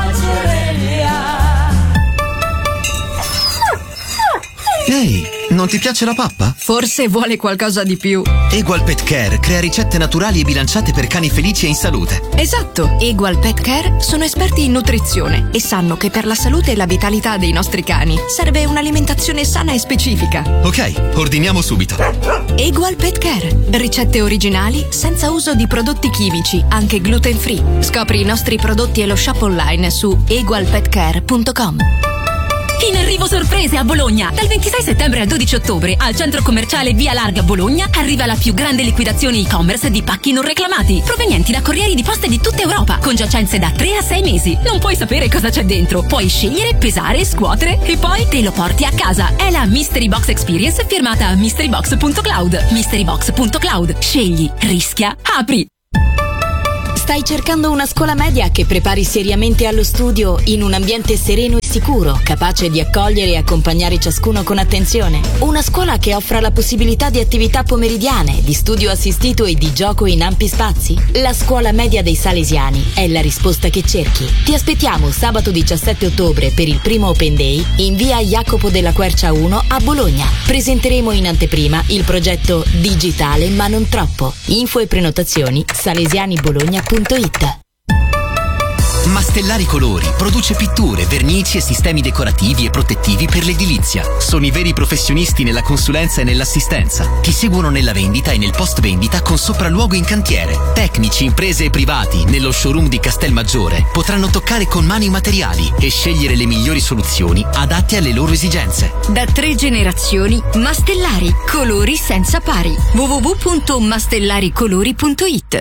S14: Ehi, non ti piace la pappa?
S8: Forse vuole qualcosa di più.
S14: Egual Pet Care crea ricette naturali e bilanciate per cani felici e in salute.
S8: Esatto, Egual Pet Care sono esperti in nutrizione e sanno che per la salute e la vitalità dei nostri cani serve un'alimentazione sana e specifica.
S14: Ok, ordiniamo subito.
S8: Egual Pet Care, ricette originali senza uso di prodotti chimici, anche gluten free. Scopri i nostri prodotti e lo shop online su egual pet care punto com.
S6: In arrivo sorprese a Bologna! Dal ventisei settembre al dodici ottobre al centro commerciale Via Larga Bologna arriva la più grande liquidazione e-commerce di pacchi non reclamati, provenienti da corrieri di poste di tutta Europa, con giacenze da tre a sei mesi. Non puoi sapere cosa c'è dentro, puoi scegliere, pesare, scuotere e poi te lo porti a casa. È la Mystery Box Experience firmata a mystery box punto cloud. mystery box punto cloud. Scegli, rischia, apri!
S18: Stai cercando una scuola media che prepari seriamente allo studio in un ambiente sereno e sicuro, capace di accogliere e accompagnare ciascuno con attenzione? Una scuola che offra la possibilità di attività pomeridiane, di studio assistito e di gioco in ampi spazi? La scuola media dei Salesiani è la risposta che cerchi. Ti aspettiamo sabato diciassette ottobre per il primo Open Day in via Jacopo della Quercia uno a Bologna. Presenteremo in anteprima il progetto Digitale ma non troppo. Info e prenotazioni salesianibologna punto it.
S14: Mastellari Colori produce pitture, vernici e sistemi decorativi e protettivi per l'edilizia. Sono i veri professionisti nella consulenza e nell'assistenza. Ti seguono nella vendita e nel post vendita con sopralluogo in cantiere. Tecnici, imprese e privati nello showroom di Castelmaggiore potranno toccare con mano i materiali e scegliere le migliori soluzioni adatte alle loro esigenze.
S8: Da tre generazioni, Mastellari, colori senza pari. w w w punto mastellaricolori punto it.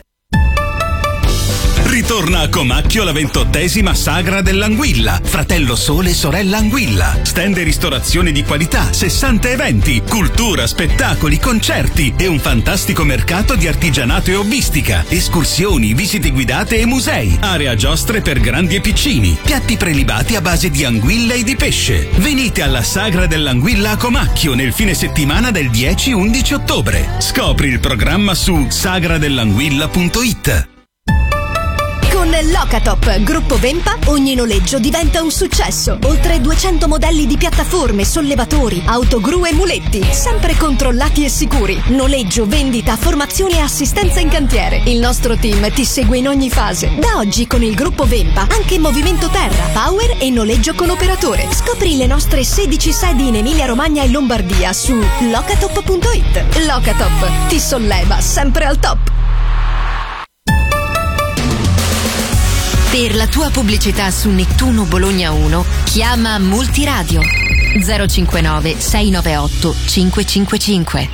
S19: Ritorna a Comacchio la ventottesima Sagra dell'Anguilla, fratello Sole e sorella Anguilla. Stand e ristorazione di qualità, sessanta eventi, cultura, spettacoli, concerti e un fantastico mercato di artigianato e hobbistica, escursioni, visite guidate e musei, area giostre per grandi e piccini, piatti prelibati a base di anguilla e di pesce. Venite alla Sagra dell'Anguilla a Comacchio nel fine settimana del dieci undici ottobre. Scopri il programma su sagra dell'anguilla punto it.
S8: Con Locatop, gruppo Vempa, ogni noleggio diventa un successo. Oltre duecento modelli di piattaforme, sollevatori, autogru e muletti, sempre controllati e sicuri. Noleggio, vendita, formazione e assistenza in cantiere. Il nostro team ti segue in ogni fase. Da oggi con il gruppo Vempa, anche movimento terra, power e noleggio con operatore. Scopri le nostre sedici sedi in Emilia Romagna e Lombardia su locatop punto it. Locatop ti solleva sempre al top.
S6: Per la tua pubblicità su Nettuno Bologna uno, chiama Multiradio zero cinquantanove sei novantaotto cinquecentocinquantacinque.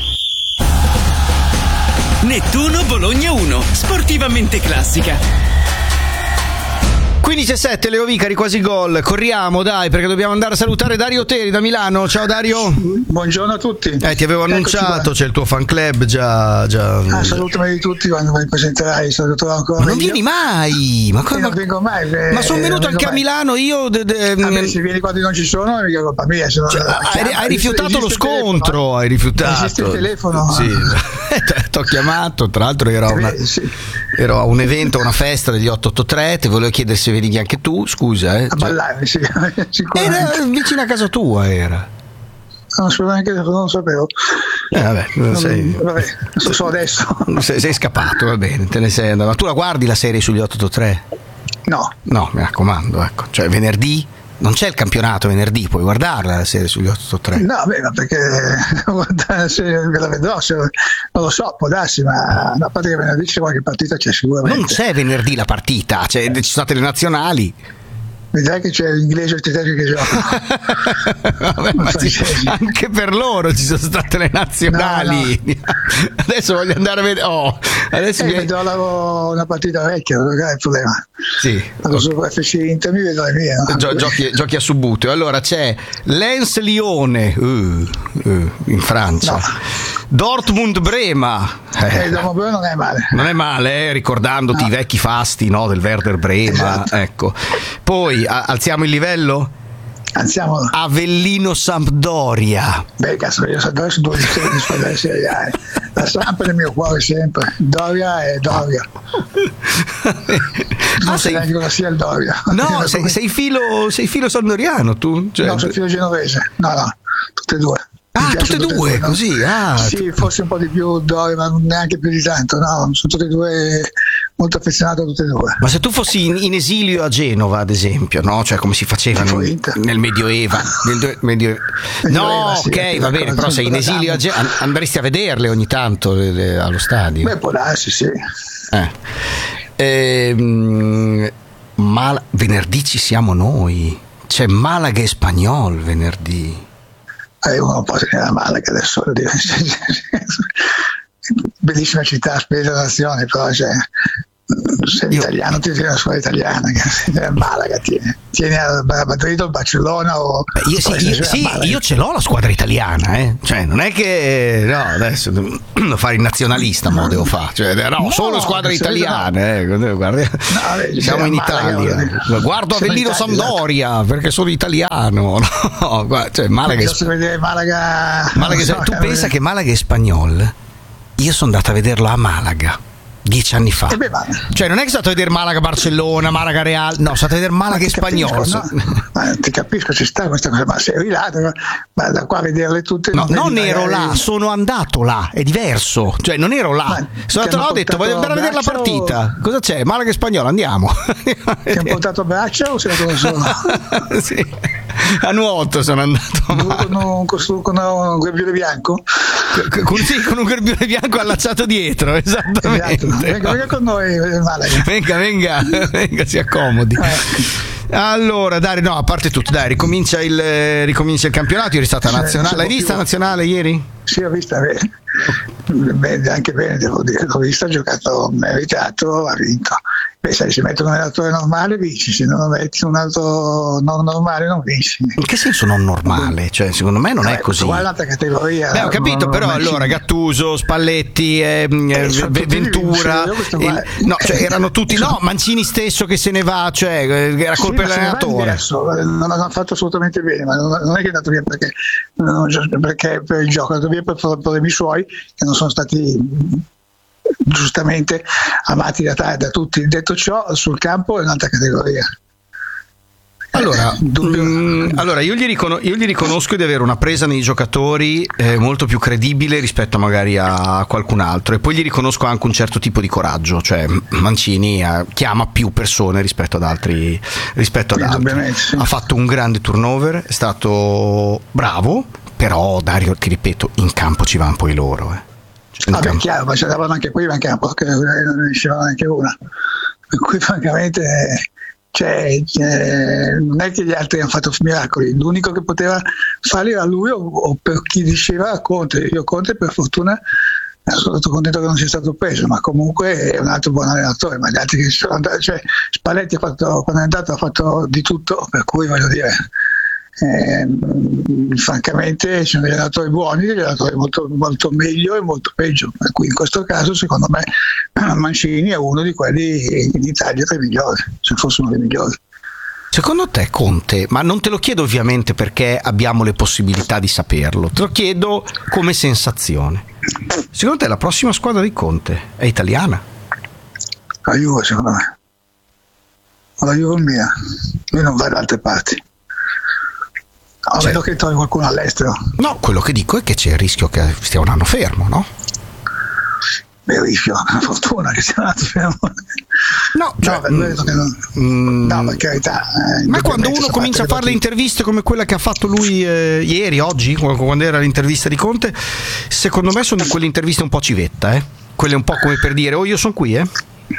S20: Nettuno Bologna uno, sportivamente classica.
S2: quindici e sette, Leo Vicari, quasi gol. Corriamo, dai, perché dobbiamo andare a salutare Dario Teri da Milano. Ciao Dario.
S21: Buongiorno a tutti.
S2: Eh, ti avevo annunciato, c'è il tuo fan club già. già...
S21: Ah, salutami di tutti quando mi presenterai. Saluterò ancora.
S2: Ma non
S21: io.
S2: vieni mai. Ma,
S21: come... non vengo mai. Eh,
S2: ma sono venuto anche mai. a Milano io. De, de...
S21: Vabbè, se vieni quando non ci sono, non è mica colpa mia. Se no,
S2: cioè, hai, hai rifiutato esiste lo scontro. Hai rifiutato.
S21: Esiste il telefono.
S2: Sì. Ti ho chiamato. Tra l'altro, ero a, una... sì. ero a un evento, a una festa degli otto otto tre. Ti volevo chiedere se venivi anche tu. Scusa, eh.
S21: A ballare, sì.
S2: Era vicino a casa tua, era.
S21: Non, assolutamente, non lo sapevo.
S2: Eh, vabbè, non sei...
S21: vabbè, so, so adesso.
S2: Sei, sei scappato, va bene, te ne sei andato. Ma tu la guardi la serie sugli otto otto tre?
S21: No.
S2: No, mi raccomando, ecco. Cioè, venerdì Non c'è il campionato venerdì, puoi guardarla la serie sugli otto tre.
S21: No, beh, ma perché se ve la vedrò, se, non lo so, può darsi, ma a parte che venerdì c'è qualche partita, c'è sicuramente.
S2: Non c'è venerdì la partita, cioè, ci sono state le nazionali.
S21: Vedrai che c'è l'inglese e il tedesco che giocano.
S2: Vabbè, ma ci, anche per loro ci sono state le nazionali. No, no. Adesso voglio andare a vedere. Oh, adesso
S21: eh,
S2: mi...
S21: vedrò la, una partita vecchia, non è il problema.
S2: Sì.
S21: Vado su F C Inter, mi vedo le mie. No?
S2: Gio- giochi, giochi a Subuteo. Allora c'è Lens Lione uh, uh, in Francia. No. Dortmund Brema.
S21: Eh, eh, Brema non è male.
S2: Non è male, eh, ricordandoti no. i vecchi fasti, no, del Werder Brema. Esatto. Ecco. Poi a- alziamo il livello?
S21: Alziamolo.
S2: Avellino Sampdoria.
S21: Beh, cazzo, io Sampdoria sono due di squadre Serie A. La Samp nel mio cuore sempre. Doria e Doria. Non ah, sei neanche cosa sia il Doria.
S2: No, sei, sei filo sei filo sampdoriano tu? Cioè...
S21: No, sono filo genovese. No, no, tutte e due.
S2: Ah, tutte e due, due no? Così? Ah.
S21: Sì, forse un po' di più Doria, ma neanche più di tanto. No, sono tutte e due molto affezionato a tutte e due.
S2: Ma se tu fossi in, in esilio a Genova, ad esempio, no? Cioè come si faceva nel, nel Medioeva, nel medio... No, sì, ok, va bene, però sei in esilio a Genova, andresti a vederle ogni tanto le, le, allo stadio.
S21: Beh, può darsi, sì.
S2: Eh. Ehm, ma venerdì ci siamo noi. C'è Malaga e Spagnol venerdì.
S21: Eh, uno non può tenere a Malaga adesso. Bellissima città, bella nazione, però cioè, sei Io... italiano, ti tieni la scuola italiana, a Malaga tieni, tieni a Madrid o a Barcellona o
S2: Beh, io, sì, io, sì, io ce l'ho la squadra italiana, eh. Cioè non è che no, adesso devo fare il nazionalista, mo devo fare, cioè, no, no, solo squadre italiane, eh. Guarda, no, siamo in Italia, Malaga, guardo Avellino Sampdoria perché sono italiano, no, guarda, cioè, Malaga,
S21: posso vedere Malaga,
S2: Malaga so, tu pensa che Malaga e Spagnol, io sono andato a vederlo a Malaga dieci anni fa,
S21: beh,
S2: cioè non è che sono stato a vedere Malaga Barcellona, Malaga Real, no, sono stato a vedere Malaga e Spagnolo.
S21: No, ma ti capisco, ci sta questa cosa, ma sei là, ma da qua a vederle tutte.
S2: No, non, non ero là, sono andato là, è diverso, cioè non ero là, ma sono andato là, ho detto voglio andare a vedere la partita, o... cosa c'è? Malaga e Spagnolo, andiamo.
S21: Ti hanno portato a braccia o sei andato solo?
S2: Sì. A nuoto sono andato
S21: con un, con un gherbiule bianco
S2: con, sì, con un gherbiule bianco allacciato dietro, esattamente.
S21: Esatto. Venga, venga con noi, Malaga.
S2: venga venga venga si accomodi. Allora Dario, no, a parte tutto, dai, ricomincia il, ricomincia il campionato. Ieri è stata nazionale, l'hai vista più... nazionale ieri?
S21: Sì, ho vista bene. Beh, anche bene, devo dire, l'ho vista, ha giocato meritato, ha vinto. Beh, sai, se mettono un allenatore normale vinci, se non metti un altro non normale non vinci.
S2: In che senso non normale? Cioè, secondo me non
S21: no,
S2: è così.
S21: Guarda l'altra categoria.
S2: Beh, ho capito, non, però non allora Gattuso, Spalletti, eh, eh, Ventura, il, no, cioè, erano tutti, no, Mancini stesso che se ne va, cioè era colpa
S21: sì,
S2: dell'allenatore.
S21: Non ha fatto assolutamente bene, ma non, non è che è andato via perché, non, perché per il gioco, è andato via per problemi suoi che non sono stati giustamente amati da, da tutti. Detto ciò, sul campo è un'altra categoria.
S2: Allora, mh, allora io, gli riconos- io gli riconosco di avere una presa nei giocatori eh, molto più credibile rispetto magari a qualcun altro, e poi gli riconosco anche un certo tipo di coraggio, cioè Mancini eh, chiama più persone rispetto ad altri, rispetto ad altri.
S21: Sì.
S2: Ha fatto un grande turnover, è stato bravo, però Dario, ti ripeto, in campo ci vanno poi loro eh.
S21: Ah, beh, chiaro, ma ce l'avevano anche prima in campo, che non ne dicevano neanche una, per cui francamente cioè, eh, non è che gli altri hanno fatto miracoli, l'unico che poteva farli era lui o, o per chi diceva Conte. Io Conte per fortuna sono stato contento che non sia stato preso, ma comunque è un altro buon allenatore, ma gli altri che sono andati, cioè Spalletti ha fatto, quando è andato ha fatto di tutto, per cui voglio dire Eh, francamente ci sono degli allenatori buoni, degli allenatori molto, molto meglio e molto peggio, per cui in questo caso secondo me Mancini è uno di quelli in Italia tra i migliori, se fosse uno dei migliori.
S2: Secondo te Conte, ma non te lo chiedo ovviamente perché abbiamo le possibilità di saperlo, te lo chiedo come sensazione, secondo te la prossima squadra di Conte è italiana?
S21: La Juve, secondo me, la Juve mia, lui non va da altre parti. No, vedo che trovi qualcuno all'estero.
S2: No, quello che dico è che c'è il rischio che stia un anno fermo, no?
S21: Beh, il rischio, una fortuna che sia un anno fermo.
S2: No, cioè,
S21: no, mm, che non, mm, no, per carità.
S2: Eh, ma quando uno comincia a fare le interviste come quella che ha fatto lui eh, ieri, oggi, quando era l'intervista di Conte, secondo me sono quelle interviste un po' civetta, eh? Quelle un po' come per dire, oh io sono qui, eh?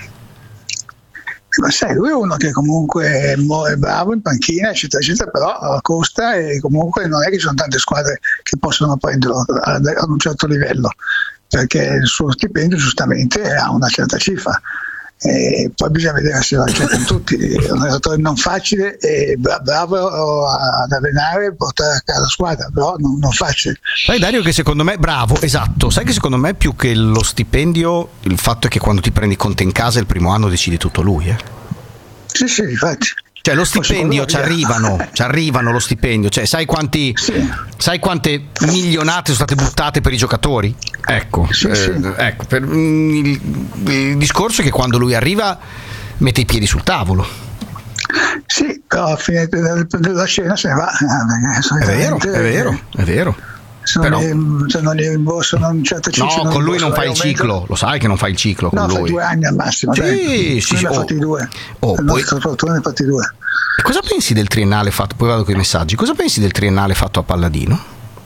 S21: Ma sai, lui è uno che comunque è bravo in panchina, eccetera, eccetera, però costa e comunque non è che ci sono tante squadre che possono prenderlo a, a un certo livello, perché il suo stipendio giustamente ha una certa cifra. E poi bisogna vedere se lo accettano tutti. È un allenatore non facile e bravo ad allenare e portare a casa la squadra, però non, non facile.
S2: Sai Dario che secondo me bravo, esatto, sai che secondo me più che lo stipendio il fatto è che quando ti prendi Conte in casa il primo anno decidi tutto lui, eh?
S21: Sì, sì, infatti.
S2: Cioè lo stipendio ci arrivano, ci arrivano lo stipendio, cioè sai quanti sì. sai quante milionate sono state buttate per i giocatori? Ecco,
S21: sì,
S2: eh,
S21: sì.
S2: ecco per, il, il discorso è che quando lui arriva mette i piedi sul tavolo.
S21: Sì, però a fine della scena se ne va.
S2: È vero, è vero, è vero.
S21: Se non,
S2: Però,
S21: gli, se non gli rimborsano un certo ciclo,
S2: no, con lui non fai il ciclo, lo sai che non fai il ciclo con
S21: no,
S2: lui.
S21: No, fai due anni al massimo.
S2: Sì,
S21: dai.
S2: sì,
S21: ne
S2: sì.
S21: ha
S2: Oh,
S21: fatti due.
S2: Oh,
S21: per
S2: poi,
S21: fortuna ne ha fatti due.
S2: E cosa pensi del triennale fatto? Poi vado con i messaggi. Cosa pensi del triennale fatto a Palladino?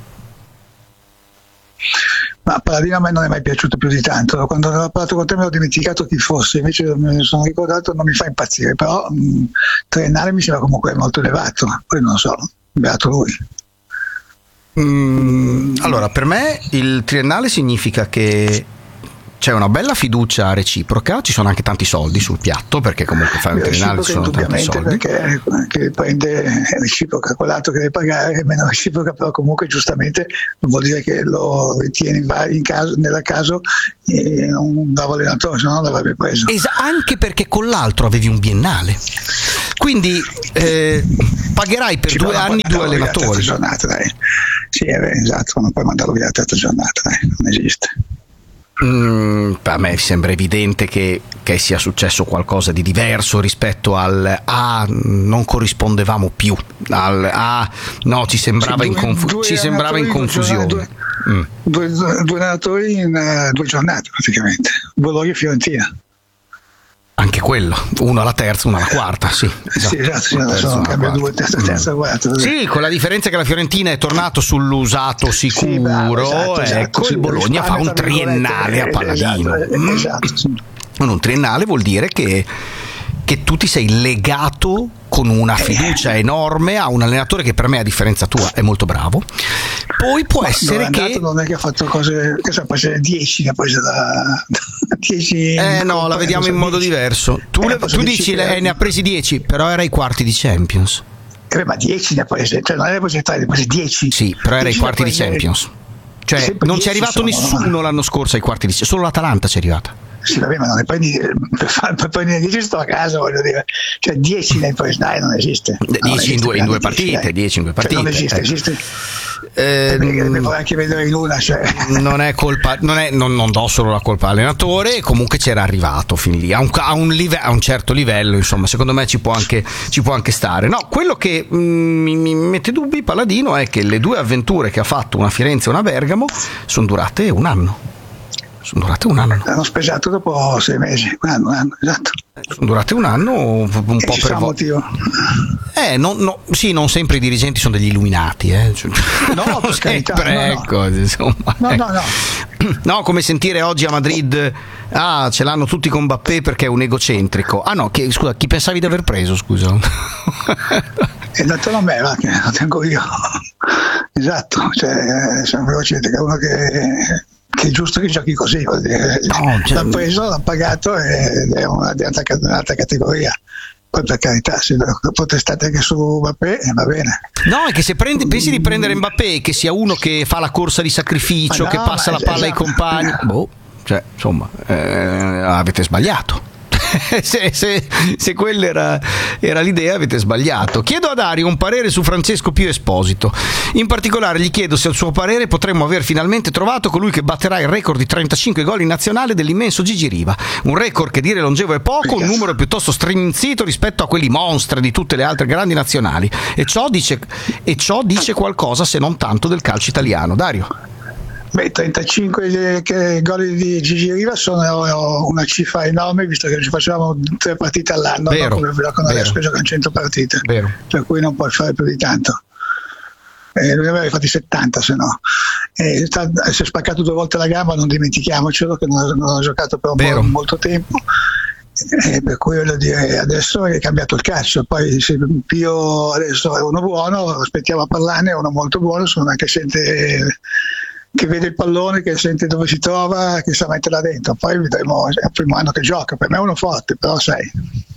S21: Ma Palladino a me non è mai piaciuto più di tanto. Quando ho parlato con te mi ho dimenticato chi fosse, invece me ne sono ricordato, non mi fa impazzire, però mh, triennale mi sembra comunque molto elevato, poi non so, beato lui.
S2: Mm, allora, per me il triennale significa che c'è una bella fiducia reciproca, ci sono anche tanti soldi sul piatto, perché comunque fai un triennale ci sono tanti soldi.
S21: Perché che prende è reciproca, quell'altro che deve pagare è meno reciproca, però comunque giustamente non vuol dire che lo ritieni in, in caso, nella caso eh, un bravo allenatore, se no non l'avrebbe preso.
S2: Es- anche perché con l'altro avevi un biennale. Quindi eh, pagherai per ci due anni due allenatori.
S21: Giornata, dai. Sì, è vero, esatto, non puoi mandarlo via la terza giornata, dai, non esiste.
S2: Mm, a me sembra evidente che, che sia successo qualcosa di diverso rispetto al ah non corrispondevamo più al ah no ci sembrava sì, due, in, confu- due ci sembrava in confusione
S21: due,
S2: mm.
S21: due, due, due allenatori in uh, due giornate praticamente, Bologna e Fiorentina.
S2: Anche quello, uno alla terza, uno alla quarta, sì. Esatto,
S21: sì, esatto, sì, terza, sono cambia due, terza, terza, mm. quarta.
S2: Sì, con la differenza che la Fiorentina è tornato sull'usato sicuro, sì, bravo, esatto, ecco, esatto, il Bologna fa un triennale a Palladino.
S21: Esatto,
S2: mm.
S21: esatto sì.
S2: Un triennale vuol dire che, che tu ti sei legato con una fiducia enorme a un allenatore che per me, a differenza tua, è molto bravo. Poi può
S21: ma
S2: essere che
S21: non è che ha fatto cose che sa, poi c'è dieci, ne ha prese da dieci.
S2: Eh no, la vediamo in modo dieci. diverso. Tu, eh, tu dici eh, ne ha presi dieci, però era ai quarti di Champions.
S21: Eh, ma dieci ne ha prese, cioè non era prese tre, ne ha prese dieci.
S2: Sì, però era ai quarti di Champions. Cioè non c'è arrivato sono, nessuno no. l'anno scorso ai quarti di Champions, solo l'Atalanta c'è arrivata.
S21: Sì, vabbè, ma non ne prendi per, far, per prendere dieci sto a casa, voglio dire, cioè dieci ne presi, dai, non esiste.
S2: dieci in due, in due partite, dieci in due partite.
S21: Cioè, non esiste,
S2: eh.
S21: esiste.
S2: Eh,
S21: ne puoi anche vedere in una, cioè.
S2: Non è colpa, non, è, non, non do solo la colpa all'allenatore, comunque c'era arrivato fin lì, a un, a un, live, a un certo livello, insomma, secondo me ci può anche, ci può anche stare. No, quello che mh, mi, mi mette dubbi Palladino è che le due avventure che ha fatto, una a Firenze e una a Bergamo, sono durate un anno. Sono durate un anno.
S21: L'hanno spesato dopo sei mesi, un anno, un anno, esatto.
S2: Sono durate un anno, un
S21: e
S2: po' per
S21: motivo.
S2: Eh, no, no, sì, non sempre i dirigenti sono degli illuminati, eh. Cioè,
S21: no, per carità,
S2: sempre,
S21: no,
S2: ecco,
S21: no.
S2: Insomma,
S21: no,
S2: ecco.
S21: no, no.
S2: No, come sentire oggi a Madrid, ah, ce l'hanno tutti con Mbappé perché è un egocentrico. Ah no, che, scusa, chi pensavi di aver preso, scusa?
S21: È dato a me, va, che lo tengo io. Esatto, cioè, sono egocentrico, è uno che... che è giusto che giochi così, vuol dire. No, cioè... l'ha preso, l'ha pagato ed è una di altra, un'altra categoria. Poi per carità, se protestate anche su Mbappé, eh, va bene.
S2: No, è che se prendi, pensi di prendere Mbappé, che sia uno che fa la corsa di sacrificio, no, che passa la palla esatto. ai compagni, boh, cioè, insomma, eh, avete sbagliato. se, se, se quella era, era l'idea, avete sbagliato. Chiedo a Dario un parere su Francesco Pio Esposito. In particolare gli chiedo se al suo parere potremmo aver finalmente trovato colui che batterà il record di trentacinque gol in nazionale dell'immenso Gigi Riva. Un record che dire longevo è poco, un numero piuttosto striminzito rispetto a quelli monstre di tutte le altre grandi nazionali. E ciò dice, e ciò dice qualcosa, se non tanto, del calcio italiano. Dario?
S21: Beh, trentacinque gol di Gigi Riva sono una cifra enorme, visto che ci facevamo tre partite all'anno,
S2: vero,
S21: no? Come con adesso che giocano cento partite,
S2: vero.
S21: Per cui non puoi fare più di tanto. Eh, lui aveva fatti settanta, se no. Eh, sta, si è spaccato due volte la gamba, non dimentichiamocelo, che non ha, non ha giocato per un po' molto tempo. Eh, per cui voglio dire, adesso è cambiato il calcio, poi se Pio adesso è uno buono, aspettiamo a parlarne, è uno molto buono, sono anche sente, che vede il pallone, che sente dove si trova, che sa metterla dentro, poi vedremo, è il primo anno che gioca, per me è uno forte, però sai,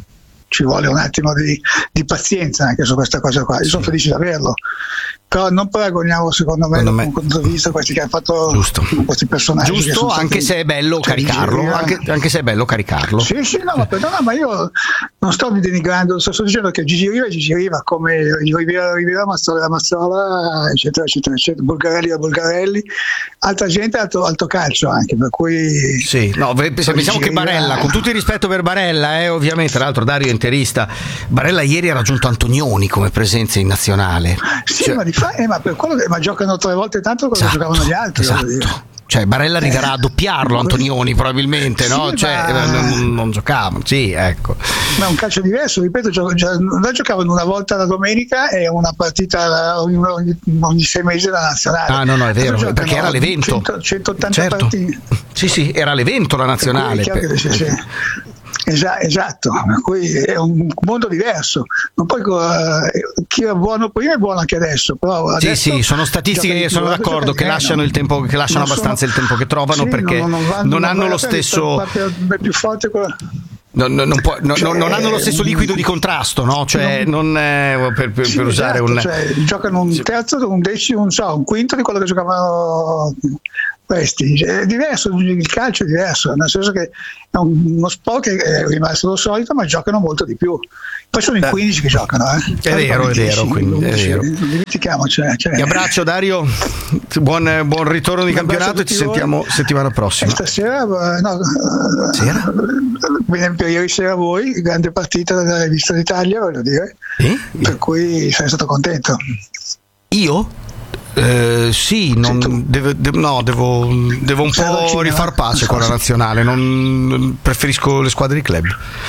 S21: ci vuole un attimo di, di pazienza anche su questa cosa qua. Io sono felice di averlo, però non paragoniamo secondo me,
S2: secondo
S21: da un punto di vista questi che hanno fatto
S2: giusto.
S21: questi personaggi,
S2: giusto, anche se è bello
S21: cioè,
S2: caricarlo
S21: Gigi,
S2: anche, anche se è bello caricarlo
S21: sì sì no, ma, no, ma io non sto denigrando, sto dicendo che Gigi Riva è Gigi Riva, come Rivera Rivera, Mazzola da Mazzola, eccetera eccetera eccetera, Bulgarelli da Bulgarelli, altra gente alto, alto calcio anche, per cui
S2: sì, no, pensiamo che Barella, con tutto il rispetto per Barella, eh, ovviamente, tra l'altro Dario è interista, Barella ieri ha raggiunto Antonioni come presenza in nazionale.
S21: Sì,
S2: cioè,
S21: ma, di fa- eh, ma per quello che ma giocano tre volte tanto come
S2: esatto,
S21: giocavano gli altri.
S2: Esatto. Cioè Barella arriverà eh, a doppiarlo Antonioni probabilmente, sì, no? Cioè ma... non, non giocavano, sì, ecco.
S21: Ma è un calcio diverso, ripeto, gio- gio- noi giocavano una volta la domenica e una partita ogni, ogni, ogni sei mesi la nazionale.
S2: Ah no, no, è vero, perché era l'evento.
S21: cento, centottanta
S2: certo.
S21: partite.
S2: Sì, sì, era l'evento la nazionale.
S21: Per... Sì, sì. Esa- esatto, per cui è un mondo diverso. Non poi uh, chi era buono prima è buono anche adesso. Però adesso
S2: sì, sì, sono statistiche che sono d'accordo che lasciano il tempo, che lasciano
S21: non
S2: abbastanza
S21: sono,
S2: il tempo che trovano
S21: sì,
S2: perché
S21: non, non, vanno,
S2: non
S21: non
S2: hanno lo stesso.
S21: È più forte quella.
S2: No, no, non, può, no, cioè, non hanno lo stesso liquido di contrasto, no? Cioè, non è, per, per,
S21: sì,
S2: per usare
S21: esatto,
S2: un.
S21: Cioè, giocano un terzo, un decimo, un, so, un quinto di quello che giocavano questi. È diverso, il calcio è diverso, nel senso che è uno sport che è rimasto lo solito, ma giocano molto di più. Poi sono in quindici che giocano, eh.
S2: È vero, è vero, quindi è vero.
S21: Non dimentichiamoci. Cioè.
S2: Ti abbraccio Dario, buon, buon ritorno di campionato e ci sentiamo settimana prossima.
S21: E stasera, no,
S2: sera?
S21: Per ieri sera voi, grande partita della Rivista d'Italia, voglio dire, eh? Per cui sei stato contento.
S2: Io? Eh, sì, non, devo, de, no, devo, devo un po' rifar pace con la nazionale. Non, preferisco le squadre di club.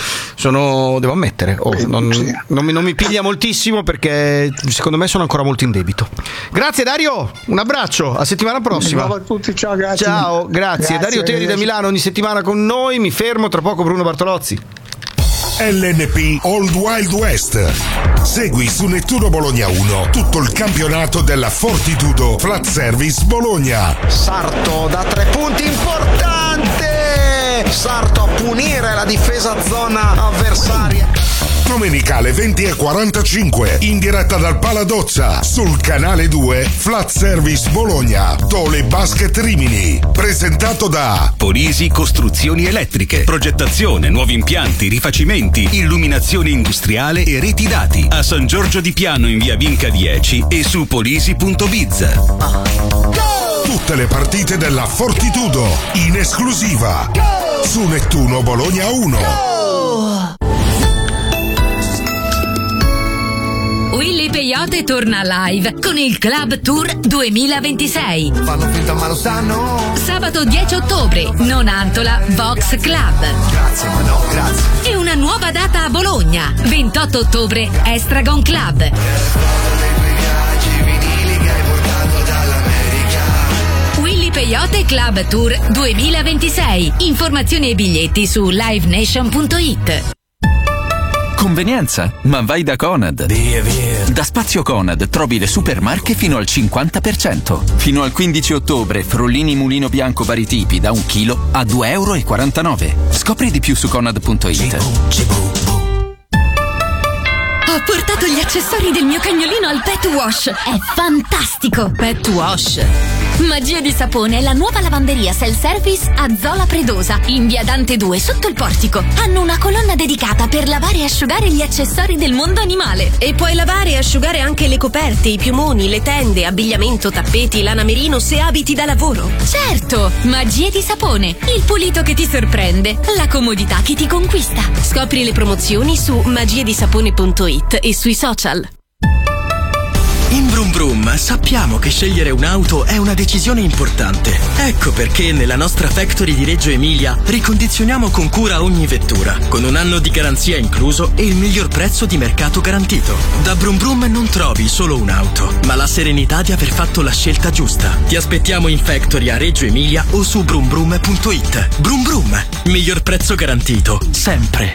S2: Sono, devo ammettere, oh, non, non, mi, non mi piglia moltissimo perché secondo me sono ancora molto in debito. Grazie Dario, un abbraccio, a settimana prossima.
S21: Ciao a tutti, ciao, grazie.
S2: Ciao, grazie. grazie Dario Teri da Milano ogni settimana con noi. Mi fermo, tra poco Bruno Bartolozzi.
S11: L N P Old Wild West. Segui su Nettuno Bologna uno tutto il campionato della Fortitudo Flat Service Bologna.
S2: Sarto da tre punti, importante! Sarto a punire la difesa zona avversaria.
S11: Domenicale venti e quarantacinque in diretta dal Paladozza sul canale due Flat Service Bologna Tole Basket Rimini, presentato da
S19: Polisi Costruzioni Elettriche, progettazione, nuovi impianti, rifacimenti, illuminazione industriale e reti dati a San Giorgio di Piano in via Vinca dieci e su polisi punto biz.
S11: Tutte le partite della Fortitudo in esclusiva su Nettuno Bologna uno.
S6: Willy Peyote torna live con il Club Tour duemilaventisei.
S12: Fanno finta ma lo sanno.
S6: Sabato dieci ottobre, Nonantola Box Club.
S12: Grazie, ma no, grazie.
S6: E una nuova data a Bologna, ventotto ottobre, Estragon Club. Willy Peyote Club Tour duemilaventisei. Informazioni e biglietti su live nation punto it.
S3: Convenienza, ma vai da Conad.
S12: Via, via.
S3: Da Spazio Conad trovi le supermarche fino al cinquanta per cento. Fino al quindici ottobre, Frollini Mulino Bianco vari tipi da un chilo a due e quarantanove euro. Scopri di più su conad punto it.
S6: Ho portato gli accessori del mio cagnolino al Pet Wash. È fantastico! Pet Wash. Magia di sapone è la nuova lavanderia self-service a Zola Predosa, in via Dante due, sotto il portico. Hanno una colonna dedicata per lavare e asciugare gli accessori del mondo animale.
S7: E puoi lavare e asciugare anche le coperte, i piumoni, le tende, abbigliamento, tappeti, lana merino se abiti da lavoro.
S6: Certo! Magie di sapone, il pulito che ti sorprende, la comodità che ti conquista.
S7: Scopri le promozioni su magie di sapone punto it e sui social.
S4: In Brum Brum sappiamo che scegliere un'auto è una decisione importante. Ecco perché nella nostra factory di Reggio Emilia ricondizioniamo con cura ogni vettura, con un anno di garanzia incluso e il miglior prezzo di mercato garantito. Da Brum Brum non trovi solo un'auto, ma la serenità di aver fatto la scelta giusta. Ti aspettiamo in factory a Reggio Emilia o su brum brum punto it. Brum Brum, miglior prezzo garantito, sempre.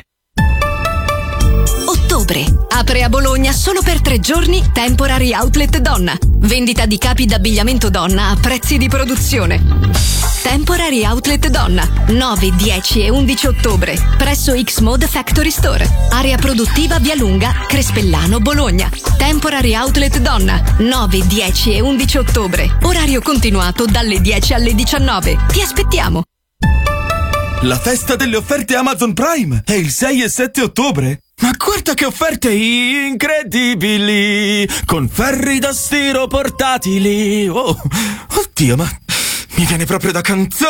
S8: Ottobre. Apre a Bologna solo per tre giorni Temporary Outlet Donna. Vendita di capi d'abbigliamento donna a prezzi di produzione. Temporary Outlet Donna, nove, dieci e undici ottobre, presso X-Mode Factory Store. Area produttiva Via Lunga, Crespellano, Bologna. Temporary Outlet Donna, nove, dieci e undici ottobre. Orario continuato dalle dieci alle diciannove. Ti aspettiamo.
S22: La festa delle offerte Amazon Prime è il sei e sette ottobre. Ma guarda che offerte incredibili! Con ferri da stiro portatili. Oh, oddio, ma mi viene proprio da cantare!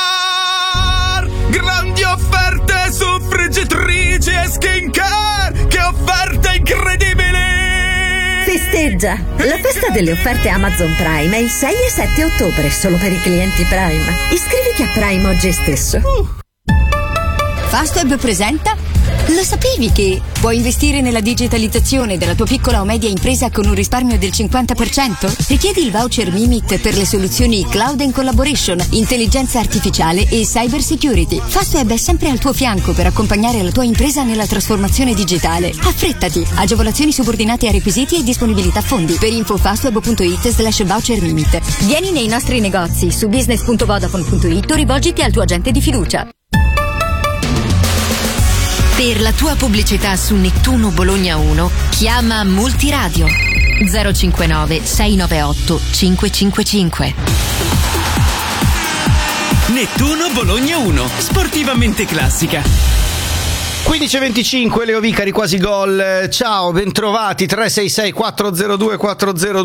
S22: Grandi offerte su friggitrici e skincare! Che offerte incredibili!
S23: Festeggia! La festa delle offerte Amazon Prime è il sei e sette ottobre, solo per i clienti Prime. Iscriviti a Prime oggi stesso.
S22: Uh.
S8: Fastweb presenta. Lo sapevi che puoi investire nella digitalizzazione della tua piccola o media impresa con un risparmio del cinquanta per cento? Richiedi il voucher Mimit per le soluzioni Cloud and Collaboration, intelligenza artificiale e cyber security. Fastweb è sempre al tuo fianco per accompagnare la tua impresa nella trasformazione digitale. Affrettati! Agevolazioni subordinate a requisiti e disponibilità fondi. Per info fastweb punto it slash voucher Mimit. Vieni nei nostri negozi su business punto vodafone punto it o rivolgiti al tuo agente di fiducia.
S6: Per la tua pubblicità su Nettuno Bologna uno, chiama Multiradio zero cinquantanove sei novantaotto cinquecentocinquantacinque.
S20: Nettuno Bologna uno, sportivamente classica.
S2: quindici e venticinque, Leo Vicari, quasi gol. Ciao, bentrovati. Tre sei sei quattro zero due quattro zero